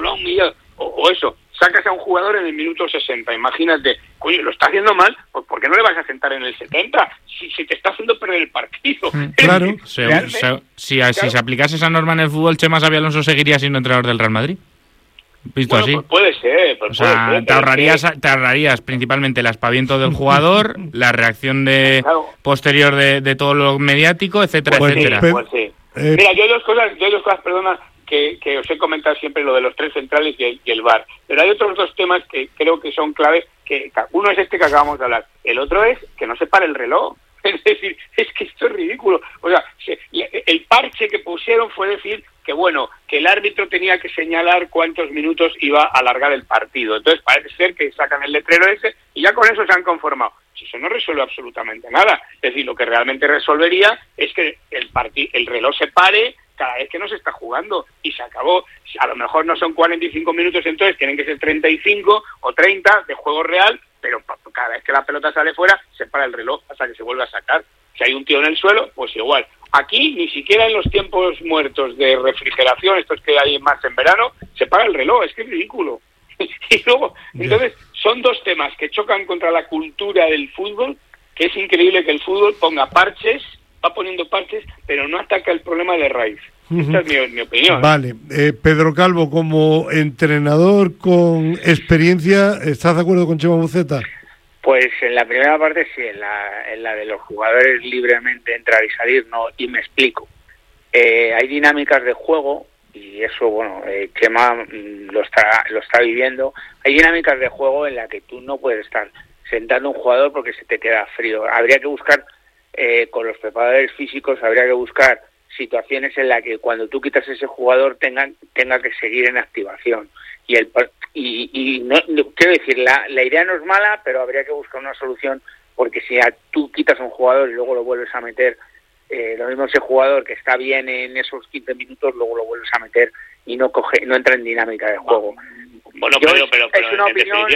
o eso. Sacas a un jugador en el minuto 60, imagínate, oye, lo está haciendo mal, pues ¿por qué no le vas a sentar en el 70? Si te está haciendo perder el partido. Claro. Si se aplicase esa norma en el fútbol, Chema Xabi Alonso seguiría siendo entrenador del Real Madrid. Visto así. Pues puede ser. Te ahorrarías principalmente el aspaviento del jugador, la reacción posterior de todo lo mediático, etcétera, etcétera. Pues sí. Mira, yo hay dos cosas, perdona, que os he comentado siempre, lo de los 3 centrales y el VAR. Pero hay otros 2 temas que creo que son claves, que uno es este que acabamos de hablar. El otro es que no se pare el reloj. Es decir, es que esto es ridículo. O sea, el parche que pusieron fue decir que el árbitro tenía que señalar cuántos minutos iba a alargar el partido. Entonces parece ser que sacan el letrero ese y ya con eso se han conformado. Eso no resuelve absolutamente nada. Es decir, lo que realmente resolvería es que el reloj se pare cada vez que no se está jugando y se acabó. A lo mejor no son 45 minutos, entonces tienen que ser 35 o 30 de juego real, pero cada vez que la pelota sale fuera se para el reloj hasta que se vuelve a sacar. Si hay un tío en el suelo, pues igual. Aquí ni siquiera en los tiempos muertos de refrigeración, estos que hay más en verano, se para el reloj. Es que es ridículo. Y luego, entonces, son 2 temas que chocan contra la cultura del fútbol, que es increíble que el fútbol ponga parches, va poniendo parches, pero no ataca el problema de raíz. Esta es mi opinión. Vale. Pedro Calvo, como entrenador con experiencia, ¿estás de acuerdo con Chema Buceta? Pues en la primera parte sí, en la de los jugadores libremente entrar y salir, no, y me explico. Hay dinámicas de juego, y eso, Chema lo está viviendo. Hay dinámicas de juego en la que tú no puedes estar sentando a un jugador porque se te queda frío. Habría que buscar, con los preparadores físicos, habría que buscar situaciones en las que cuando tú quitas a ese jugador tenga que seguir en activación. Y no, quiero decir, la idea no es mala, pero habría que buscar una solución, porque si tú quitas a un jugador y luego lo vuelves a meter, lo mismo ese jugador que está bien en esos 15 minutos, luego lo vuelves a meter y no entra en dinámica de juego. Bueno, pero es una opinión.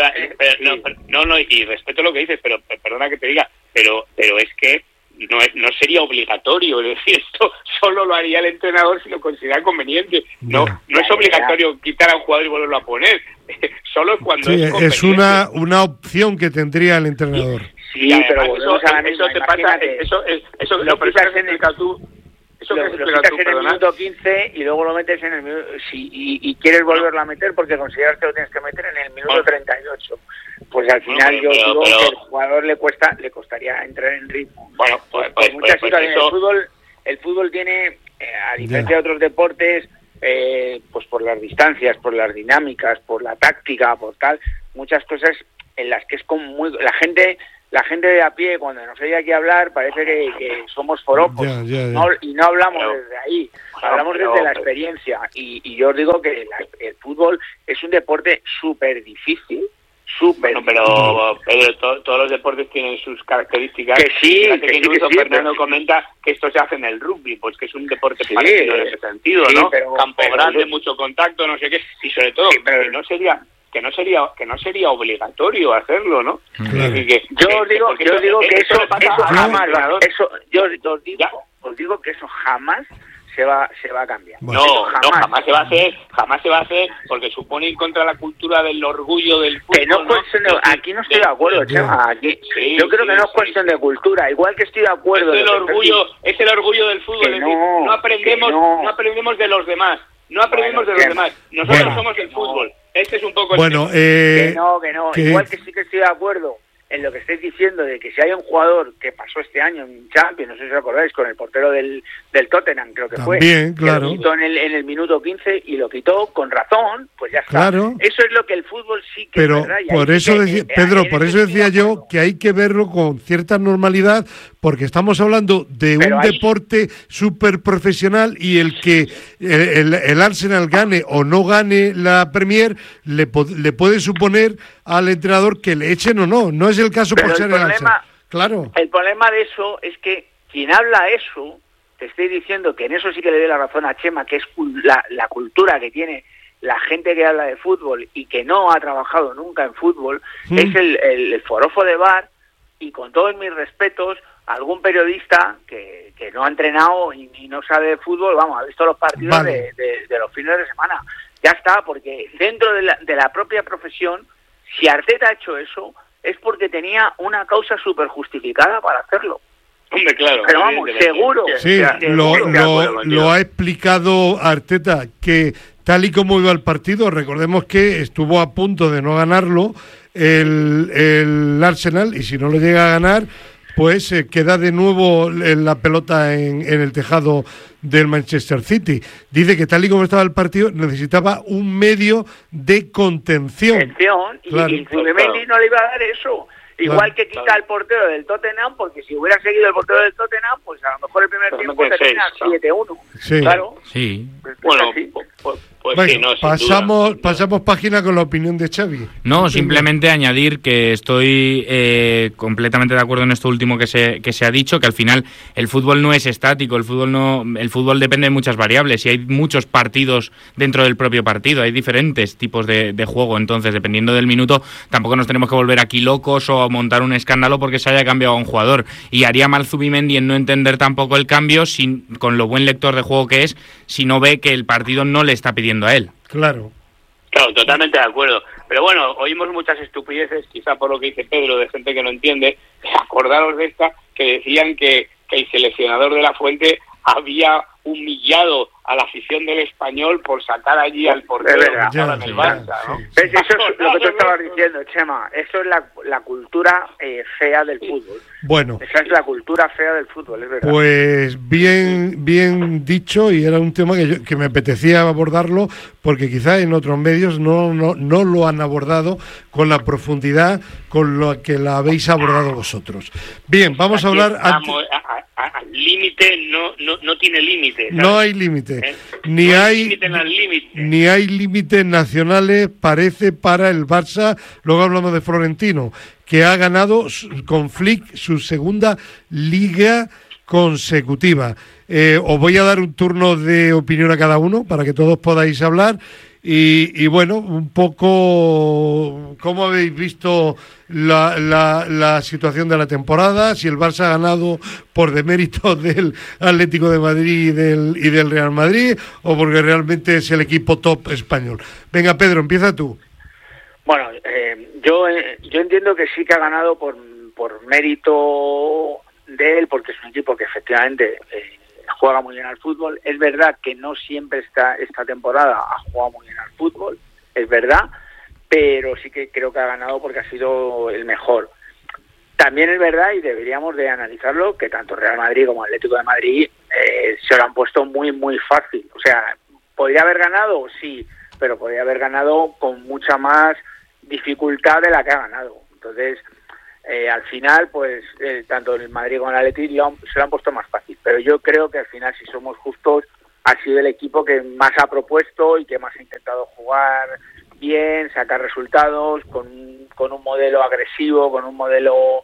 Y respeto lo que dices, pero perdona que te diga, pero es que no sería obligatorio, es decir, esto solo lo haría el entrenador si lo considera conveniente. No es obligatorio quitar a un jugador y volverlo a poner, solo cuando es conveniente. Es una opción que tendría el entrenador. Sí, pero eso te pasa, eso ¿Eso lo que se quitas en el minuto 15 y luego lo metes en el minuto... y quieres volverlo a meter porque consideras que lo tienes que meter en el minuto 38. Pues al final yo digo que al jugador le costaría entrar en ritmo. Bueno, pues muchas situaciones. El fútbol tiene, a diferencia de otros deportes, pues por las distancias, por las dinámicas, por la táctica, por tal, muchas cosas en las que es como muy... La gente de a pie, cuando nos oye aquí hablar, parece que somos forofos. Y no hablamos desde ahí, hablamos desde la experiencia. Y yo os digo que el fútbol es un deporte súper difícil. Bueno, pero Pedro, todos los deportes tienen sus características. Que sí, incluso Fernando comenta que esto se hace en el rugby, pues que es un deporte parecido en ese sentido, ¿no? Campo grande, mucho contacto, no sé qué, y sobre todo que no sería obligatorio hacerlo, ¿no? Claro. Yo os digo que eso jamás, os digo que eso jamás se va a cambiar. No, jamás se va a hacer porque supone ir contra la cultura del orgullo del fútbol. Que no es cuestión de, aquí no estoy de acuerdo, Chema. Yo creo que no es cuestión de cultura, igual que estoy de acuerdo. Es el orgullo del fútbol, es decir, no aprendemos de los demás. No aprendemos de los demás. Nosotros somos el fútbol. Este es un poco que no. Igual que sí que estoy de acuerdo en lo que estáis diciendo de que si hay un jugador que pasó este año en Champions, no sé si os acordáis, con el portero del Tottenham, creo que también, fue, claro, que lo quitó en el minuto 15 y lo quitó con razón, pues ya está. Claro. Eso es lo que el fútbol sí que pero es verdad. Por eso decía yo que hay que verlo con cierta normalidad, porque estamos hablando de un deporte súper profesional y el que el Arsenal gane o no gane la Premier le puede suponer al entrenador que le echen o no. No es el caso por ser el Arsenal. Claro. El problema de eso es que quien habla eso, te estoy diciendo que en eso sí que le doy la razón a Chema, que es la cultura que tiene la gente que habla de fútbol y que no ha trabajado nunca en fútbol, es el forofo de bar, y con todos mis respetos, algún periodista que no ha entrenado y no sabe de fútbol, ha visto los partidos de los fines de semana. Ya está, porque dentro de la propia profesión, si Arteta ha hecho eso, es porque tenía una causa súper justificada para hacerlo. Hombre, claro. Pero seguro. Sí, lo ha explicado Arteta, que tal y como iba el partido, recordemos que estuvo a punto de no ganarlo el Arsenal, y si no lo llega a ganar, pues queda de nuevo la pelota en el tejado del Manchester City. Dice que tal y como estaba el partido, necesitaba un medio de contención. Claro. Y Zubimendi no le iba a dar eso. Igual que quita al portero del Tottenham, porque si hubiera seguido el portero del Tottenham, pues a lo mejor el primer tiempo termina 7-1. Sí. Claro. Sí. Bueno, pues sí, pasamos página con la opinión de Xavi. No, simplemente añadir que estoy completamente de acuerdo en esto último que se ha dicho, que al final el fútbol no es estático, el fútbol depende de muchas variables y hay muchos partidos dentro del propio partido, hay diferentes tipos de juego, entonces dependiendo del minuto tampoco nos tenemos que volver aquí locos o montar un escándalo porque se haya cambiado a un jugador, y haría mal Zubimendi en no entender tampoco el cambio con lo buen lector de juego que es, si no ve que el partido no le está pidiendo a él. Claro, totalmente de acuerdo. Pero bueno, oímos muchas estupideces, quizá por lo que dice Pedro, de gente que no entiende. Acordaros de esta, que decían que el seleccionador de la Fuente había humillado a la afición del Español por sacar allí al portero en el Barça, ¿no? Eso es lo que tú estabas diciendo, Chema. Eso es la cultura fea del fútbol. Bueno. Esa es la cultura fea del fútbol, es verdad. Pues bien dicho, y era un tema que me apetecía abordarlo, porque quizá en otros medios no lo han abordado con la profundidad con la que la habéis abordado vosotros. Bien, vamos a hablar... Al límite no tiene límite. No hay límite. Ni hay límites nacionales, parece, para el Barça. Luego hablamos de Florentino, que ha ganado con Flick su segunda liga consecutiva. Os voy a dar un turno de opinión a cada uno para que todos podáis hablar. Y bueno, un poco cómo habéis visto la situación de la temporada, si el Barça ha ganado por demérito del Atlético de Madrid y del Real Madrid, o porque realmente es el equipo top español. Venga, Pedro, empieza tú. Bueno, yo entiendo que sí que ha ganado por mérito de él, porque es un equipo que efectivamente juega muy bien al fútbol. Es verdad que no siempre esta temporada ha jugado muy bien al fútbol, es verdad, pero sí que creo que ha ganado porque ha sido el mejor. También es verdad, y deberíamos de analizarlo, que tanto Real Madrid como Atlético de Madrid se lo han puesto muy, muy fácil. O sea, ¿podría haber ganado? Sí, pero podría haber ganado con mucha más dificultad de la que ha ganado. Entonces, al final, pues tanto el Madrid como el Atlético se lo han puesto más fácil. Pero yo creo que al final, si somos justos, ha sido el equipo que más ha propuesto y que más ha intentado jugar bien, sacar resultados, con un modelo agresivo, con un modelo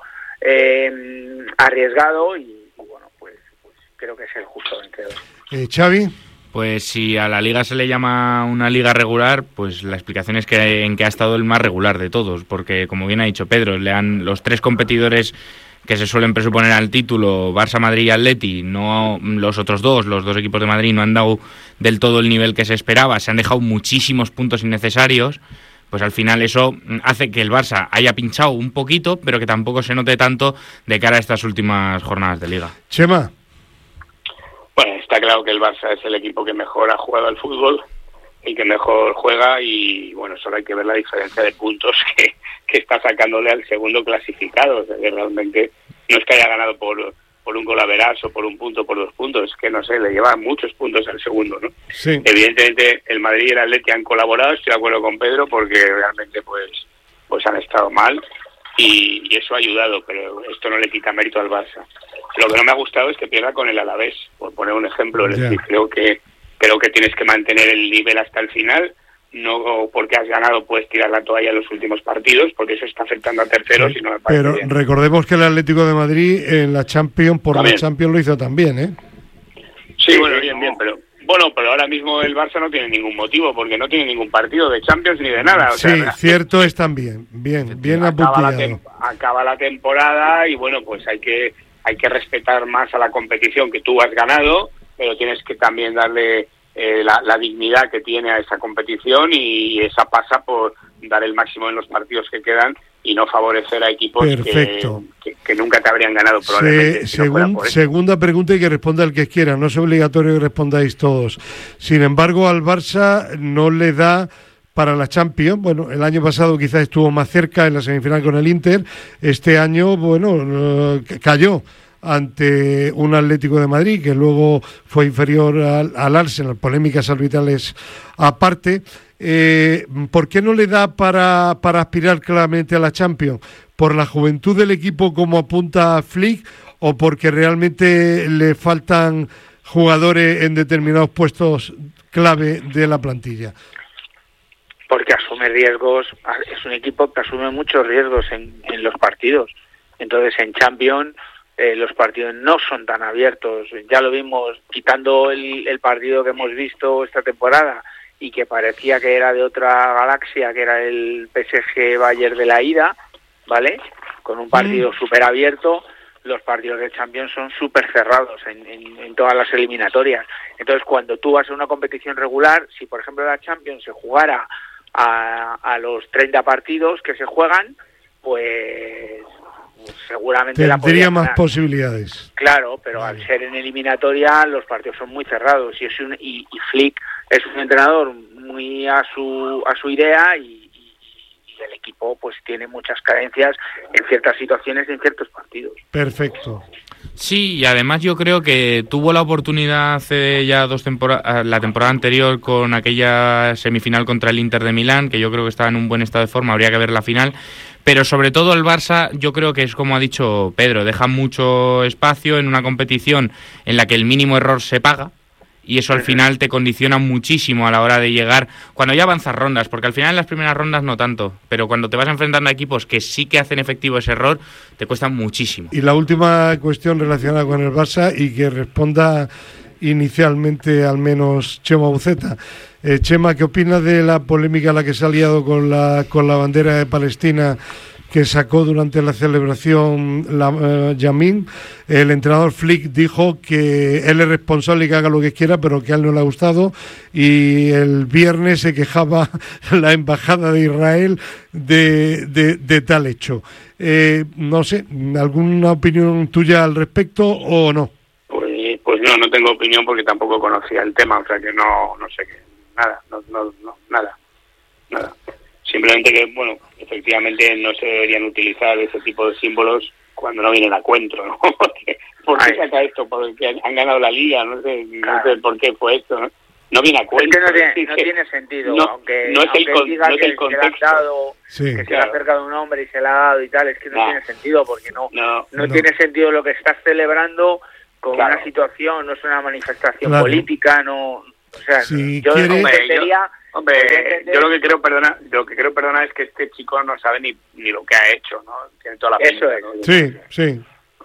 arriesgado y bueno, pues creo que es el justo vencedor. Xavi. Pues si a la liga se le llama una liga regular, pues la explicación es que en que ha estado el más regular de todos, porque como bien ha dicho Pedro, los tres competidores que se suelen presuponer al título, Barça, Madrid y Atleti, no los otros los dos equipos de Madrid no han dado del todo el nivel que se esperaba, se han dejado muchísimos puntos innecesarios, pues al final eso hace que el Barça haya pinchado un poquito, pero que tampoco se note tanto de cara a estas últimas jornadas de liga. Chema. Bueno, está claro que el Barça es el equipo que mejor ha jugado al fútbol y que mejor juega y bueno, solo hay que ver la diferencia de puntos que está sacándole al segundo clasificado. O sea, que realmente no es que haya ganado por un golaveras o por un punto, por 2 puntos, es que no sé, le lleva muchos puntos al segundo, ¿no? Sí. Evidentemente el Madrid y el Atleti han colaborado, estoy de acuerdo con Pedro, porque realmente pues han estado mal y eso ha ayudado, pero esto no le quita mérito al Barça. Lo que no me ha gustado es que pierda con el Alavés, por poner un ejemplo. Es decir, creo que tienes que mantener el nivel hasta el final, no porque has ganado puedes tirar la toalla en los últimos partidos, porque eso está afectando a terceros y no me parece pero bien. Recordemos que el Atlético de Madrid en la Champions, también. La Champions lo hizo también, ¿eh? Sí, bueno, bien, pero ahora mismo el Barça no tiene ningún motivo, porque no tiene ningún partido de Champions ni de nada. O sea, cierto es también, bien apuntado. Acaba la temporada y bueno, pues hay que respetar más a la competición que tú has ganado, pero tienes que también darle la dignidad que tiene a esa competición y esa pasa por dar el máximo en los partidos que quedan y no favorecer a equipos que nunca te habrían ganado probablemente. Segunda pregunta y que responda el que quiera, no es obligatorio que respondáis todos. Sin embargo, al Barça no le da para la Champions. Bueno, el año pasado quizás estuvo más cerca en la semifinal con el Inter, este año, bueno, cayó ante un Atlético de Madrid que luego fue inferior al Arsenal, polémicas arbitrales aparte. ¿Por qué no le da para aspirar claramente a la Champions? ¿Por la juventud del equipo como apunta Flick o porque realmente le faltan jugadores en determinados puestos clave de la plantilla? Porque asume riesgos, es un equipo que asume muchos riesgos en los partidos. Entonces en Champions los partidos no son tan abiertos. Ya lo vimos quitando el partido que hemos visto esta temporada y que parecía que era de otra galaxia, que era el PSG Bayern de la ida, ¿vale? Con un partido súper abierto. Los partidos de Champions son súper cerrados en todas las eliminatorias. Entonces, cuando tú vas a una competición regular, si por ejemplo la Champions se jugara a los 30 partidos que se juegan, pues seguramente tendría más posibilidades. Claro, pero al ser en eliminatoria los partidos son muy cerrados y Flick es un entrenador muy a su idea y el equipo pues tiene muchas carencias en ciertas situaciones y en ciertos partidos. Perfecto. Sí, y además yo creo que tuvo la oportunidad hace ya 2 temporadas, la temporada anterior con aquella semifinal contra el Inter de Milán, que yo creo que estaba en un buen estado de forma, habría que ver la final, pero sobre todo el Barça yo creo que es como ha dicho Pedro, deja mucho espacio en una competición en la que el mínimo error se paga, y eso al final te condiciona muchísimo a la hora de llegar, cuando ya avanzas rondas, porque al final en las primeras rondas no tanto, pero cuando te vas enfrentando a equipos que sí que hacen efectivo ese error, te cuesta muchísimo. Y la última cuestión relacionada con el Barça y que responda inicialmente al menos Chema Buceta. Chema, ¿qué opinas de la polémica a la que se ha liado con la bandera de Palestina que sacó durante la celebración Yamin? El entrenador Flick dijo que él es responsable y que haga lo que quiera, pero que a él no le ha gustado, y el viernes se quejaba la embajada de Israel de tal hecho. No sé, ¿alguna opinión tuya al respecto o no? Pues no tengo opinión porque tampoco conocía el tema, o sea que no sé qué, nada. Simplemente que, bueno, efectivamente no se deberían utilizar ese tipo de símbolos cuando no vienen a cuento, ¿no? ¿Por qué saca esto? Porque han ganado la liga, no sé por qué fue esto, ¿no? No viene a cuento. Es que no tiene sentido, aunque diga que se le ha dado, que se le ha acercado un hombre y se le ha dado y tal, es que no tiene sentido, porque no tiene sentido lo que estás celebrando con una situación, no es una manifestación política, no, o sea, yo entendería... Hombre, yo lo que creo, perdona, es que este chico no sabe ni lo que ha hecho, ¿no? Tiene toda la pinta, ¿no? Sí.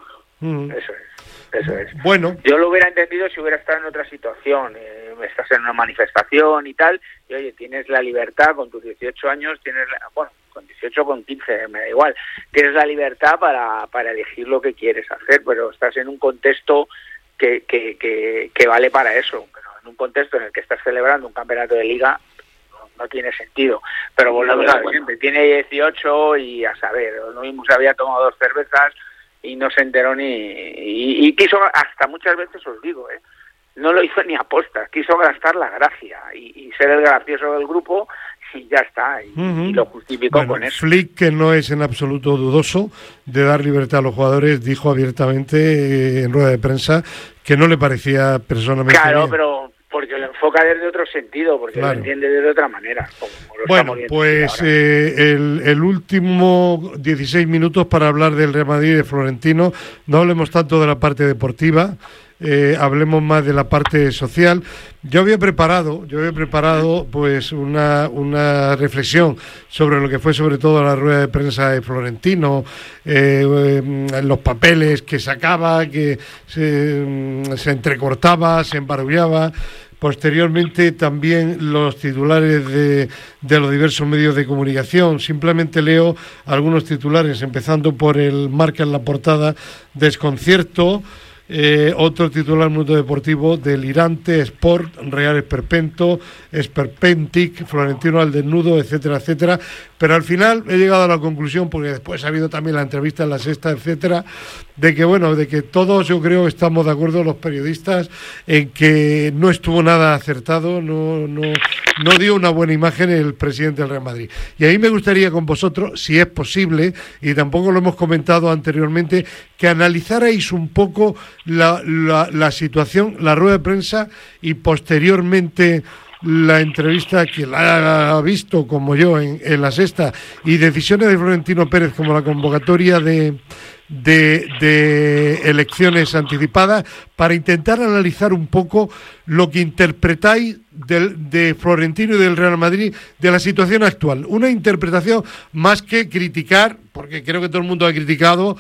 Eso es. Bueno. Yo lo hubiera entendido si hubiera estado en otra situación. Estás en una manifestación y tal, y oye, tienes la libertad con tus 18 años, con 18 con 15, me da igual. Tienes la libertad para elegir lo que quieres hacer, pero estás en un contexto que vale para eso. Pero en un contexto en el que estás celebrando un campeonato de liga, no tiene sentido. Pero volvemos a ver siempre, tiene 18 y a saber, lo mismo se había tomado 2 cervezas y no se enteró y quiso, hasta muchas veces os digo, no lo hizo ni aposta, quiso gastar la gracia y ser el gracioso del grupo y ya está, y lo justificó con eso. Flick, que no es en absoluto dudoso de dar libertad a los jugadores, dijo abiertamente en rueda de prensa que no le parecía personalmente bien. Pero porque lo enfoca desde otro sentido, porque lo entiende desde otra manera. Bueno, pues el último 16 minutos para hablar del Real Madrid y de Florentino. No hablemos tanto de la parte deportiva, hablemos más de la parte social. Yo había preparado pues una reflexión sobre lo que fue sobre todo la rueda de prensa de Florentino, los papeles que sacaba, que se entrecortaba, se embarullaba. Posteriormente también los titulares de los diversos medios de comunicación. Simplemente leo algunos titulares, empezando por el Marca en la portada: desconcierto. Otro titular, Mundo Deportivo: delirante, Sport, Real Esperpentic, Florentino al desnudo, etcétera, etcétera. Pero al final he llegado a la conclusión, porque después ha habido también la entrevista en La Sexta, etcétera, de que todos, yo creo, estamos de acuerdo, los periodistas, en que no estuvo nada acertado, no dio una buena imagen el presidente del Real Madrid. Y ahí me gustaría con vosotros, si es posible, y tampoco lo hemos comentado anteriormente, que analizarais un poco la situación, la rueda de prensa y posteriormente la entrevista, que la ha visto como yo en La Sexta, y decisiones de Florentino Pérez como la convocatoria de elecciones anticipadas, para intentar analizar un poco lo que interpretáis de Florentino y del Real Madrid, de la situación actual. Una interpretación más que criticar, porque creo que todo el mundo ha criticado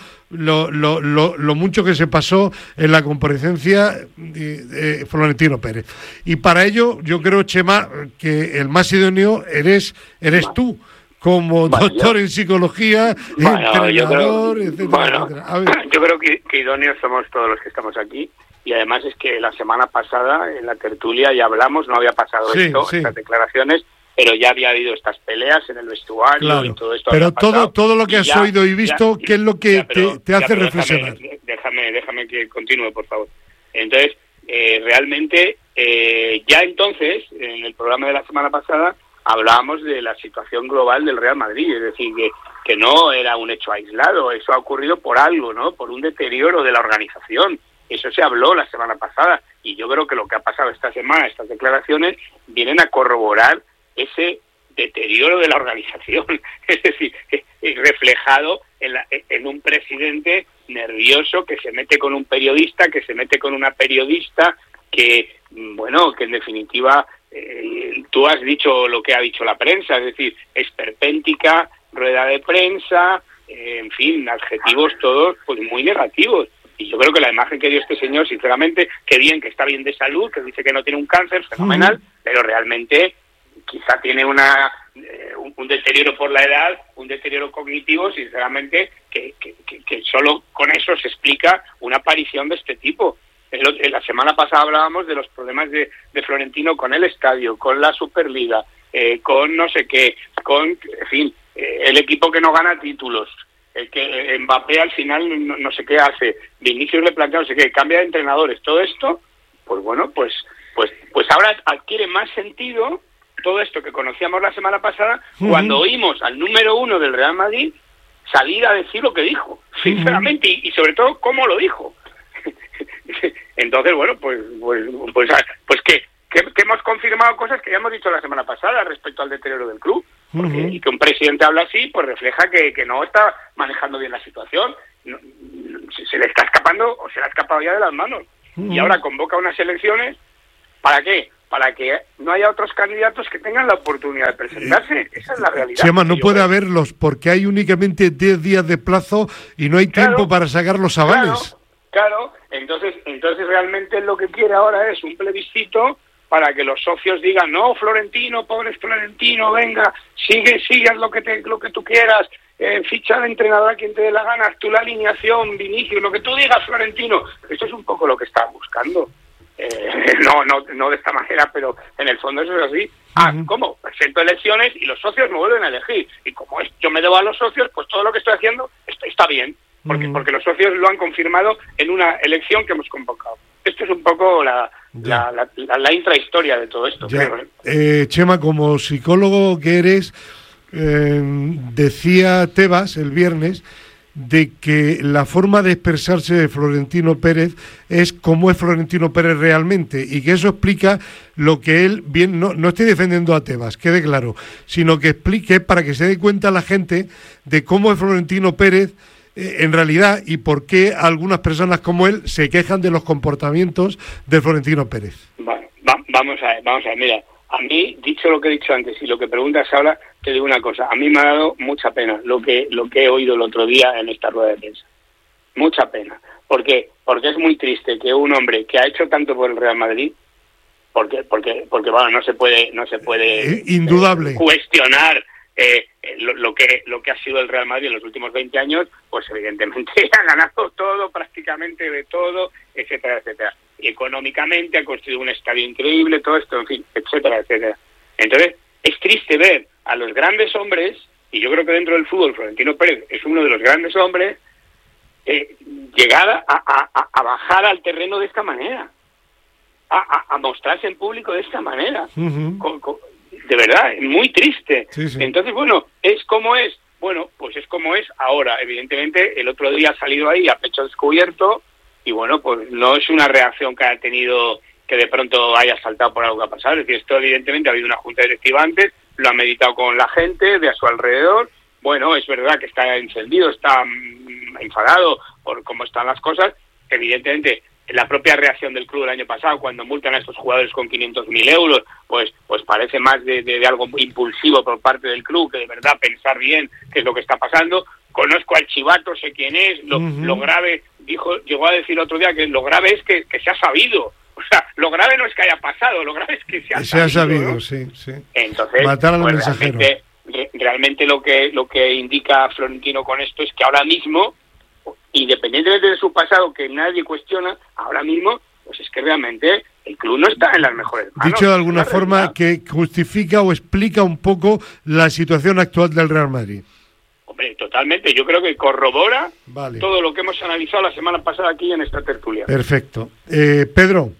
lo mucho que se pasó en la comparecencia de Florentino Pérez. Y para ello, yo creo, Chema, que el más idóneo eres tú, como doctor en psicología, entrenador, etcétera. Yo creo que idóneos somos todos los que estamos aquí, y además es que la semana pasada en la tertulia ya hablamos, no había pasado estas declaraciones, pero ya había habido estas peleas en el vestuario y todo esto. Pero todo lo que has oído y visto, ¿qué es lo que te hace reflexionar? Déjame que continúe, por favor. Entonces, realmente, ya entonces, en el programa de la semana pasada, hablábamos de la situación global del Real Madrid, es decir, que no era un hecho aislado, eso ha ocurrido por algo, ¿no? Por un deterioro de la organización. Eso se habló la semana pasada, y yo creo que lo que ha pasado esta semana, estas declaraciones, vienen a corroborar ese deterioro de la organización, es decir, reflejado en un presidente nervioso que se mete con un periodista, que se mete con una periodista, que en definitiva, tú has dicho lo que ha dicho la prensa, es decir, esperpéntica, rueda de prensa, en fin, adjetivos todos pues muy negativos. Y yo creo que la imagen que dio este señor, sinceramente, que está bien de salud, que dice que no tiene un cáncer, fenomenal, pero realmente quizá tiene un deterioro por la edad, un deterioro cognitivo, sinceramente, que solo con eso se explica una aparición de este tipo. En la semana pasada hablábamos de los problemas de Florentino con el estadio, con la Superliga, con no sé qué, en fin, el equipo que no gana títulos, que Mbappé al final no sé qué hace, Vinicius le plantea no sé qué, cambia de entrenadores, todo esto pues bueno, pues ahora adquiere más sentido todo esto que conocíamos la semana pasada, cuando oímos al número 1 del Real Madrid salir a decir lo que dijo, sinceramente, y sobre todo cómo lo dijo. Entonces, bueno, pues que hemos confirmado cosas que ya hemos dicho la semana pasada respecto al deterioro del club, y que un presidente habla así, pues refleja que no está manejando bien la situación, se le está escapando, o se le ha escapado ya de las manos, y ahora convoca unas elecciones, ¿para qué? Para que no haya otros candidatos que tengan la oportunidad de presentarse. Esa es la realidad. Chema, no puede haberlos porque hay únicamente 10 días de plazo y no hay tiempo para sacar los avales. Claro. Entonces realmente lo que quiere ahora es un plebiscito para que los socios digan, no, Florentino, pobre Florentino, venga, sigue, haz lo que tú quieras, ficha de entrenador a quien te dé la gana, haz tú la alineación, Vinicius, lo que tú digas, Florentino. Esto es un poco lo que está buscando. No de esta manera, pero en el fondo eso es así. ¿Cómo? Presento elecciones y los socios me vuelven a elegir. Y como yo me debo a los socios, pues todo lo que estoy haciendo está bien. Porque los socios lo han confirmado en una elección que hemos convocado. Esto es un poco la intrahistoria de todo esto. Creo, Chema, como psicólogo que eres, decía Tebas el viernes de que la forma de expresarse de Florentino Pérez es como es Florentino Pérez realmente, y que eso explica lo que él bien, no estoy defendiendo a Tebas, quede claro, sino que explique para que se dé cuenta la gente de cómo es Florentino Pérez en realidad, y por qué algunas personas como él se quejan de los comportamientos de Florentino Pérez. Bueno, vamos a ver, mira, a mí, dicho lo que he dicho antes y lo que preguntas ahora, te digo una cosa, a mí me ha dado mucha pena lo que he oído el otro día en esta rueda de prensa. Mucha pena. ¿Por qué? Porque es muy triste que un hombre que ha hecho tanto por el Real Madrid, porque bueno, no se puede indudable cuestionar lo que ha sido el Real Madrid en los últimos 20 años, pues evidentemente ha ganado todo, prácticamente de todo, etcétera, etcétera. Y económicamente ha construido un estadio increíble, todo esto, en fin, etcétera, etcétera. Entonces, es triste ver a los grandes hombres, y yo creo que dentro del fútbol Florentino Pérez es uno de los grandes hombres, llegar a bajar al terreno de esta manera, a mostrarse en público de esta manera. De verdad, es muy triste. Sí. Entonces, bueno, ¿es como es? Bueno, pues es como es ahora. Evidentemente, el otro día ha salido ahí a pecho descubierto y, bueno, pues no es una reacción que haya tenido, que de pronto haya saltado por algo que ha pasado. Es decir, esto evidentemente ha habido una junta directiva antes, lo ha meditado con la gente de a su alrededor. Bueno, es verdad que está encendido, está enfadado por cómo están las cosas. Evidentemente, la propia reacción del club el año pasado, cuando multan a estos jugadores con 500.000 euros, pues parece más de algo impulsivo por parte del club que de verdad pensar bien qué es lo que está pasando. Conozco al chivato, sé quién es, lo grave, llegó a decir otro día que lo grave es que se ha sabido. O sea, lo grave no es que haya pasado, lo grave es que se ha sabido, ¿no? Sí. Entonces, matar a los mensajeros. Realmente lo que indica Florentino con esto es que ahora mismo, independientemente de su pasado, que nadie cuestiona, ahora mismo, pues es que realmente el club no está en las mejores manos. Dicho de alguna forma, que justifica o explica un poco la situación actual del Real Madrid. Hombre, totalmente. Yo creo que corrobora todo lo que hemos analizado la semana pasada aquí en esta tertulia. Perfecto. Pedro.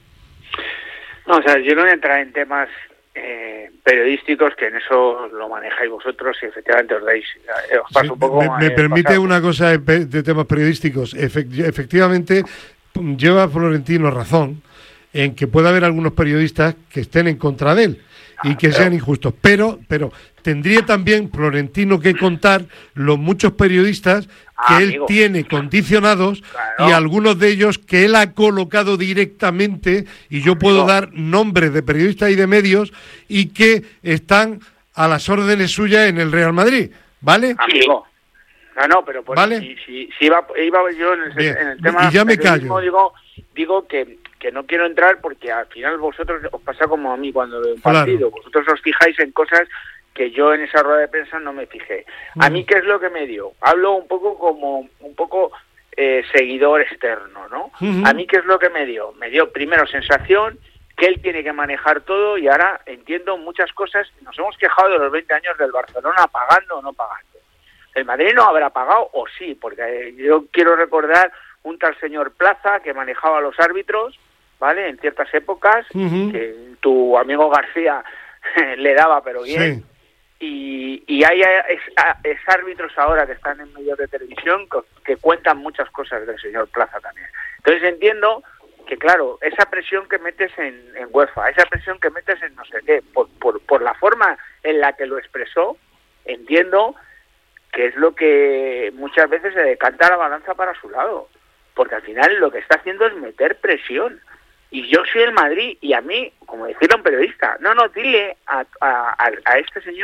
No, o sea, yo no voy a entrar en temas periodísticos, que en eso lo manejáis vosotros y efectivamente os paso un poco. Me permite una cosa de temas periodísticos. Efectivamente, lleva Florentino razón en que puede haber algunos periodistas que estén en contra de él y que sean injustos, pero tendría también Florentino que contar los muchos periodistas que él tiene condicionados, y algunos de ellos que él ha colocado directamente, y yo puedo dar nombres de periodistas y de medios, y que están a las órdenes suyas en el Real Madrid, ¿vale? Amigo. No, pero pues, ¿vale? si iba yo en el tema, y ya me callo. Digo que no quiero entrar porque al final vosotros os pasa como a mí cuando veo un partido. Vosotros os fijáis en cosas que yo en esa rueda de prensa no me fijé. A mí, ¿qué es lo que me dio? Hablo un poco seguidor externo, ¿no? A mí, ¿qué es lo que me dio? Me dio primero sensación que él tiene que manejar todo, y ahora entiendo muchas cosas. Nos hemos quejado de los 20 años del Barcelona pagando o no pagando. El Madrid no habrá pagado, o sí, porque yo quiero recordar un tal señor Plaza que manejaba a los árbitros ¿vale? En ciertas épocas, Ujú. que tu amigo García le daba, pero bien. Sí. Y hay árbitros ahora que están en medios de televisión que cuentan muchas cosas del señor Plaza también. Entonces entiendo que, claro, esa presión que metes en UEFA, esa presión que metes en no sé qué, por la forma en la que lo expresó, entiendo que es lo que muchas veces se decanta la balanza para su lado, porque al final lo que está haciendo es meter presión. Y yo soy el Madrid, y a mí, como decía un periodista, no, dile a este señor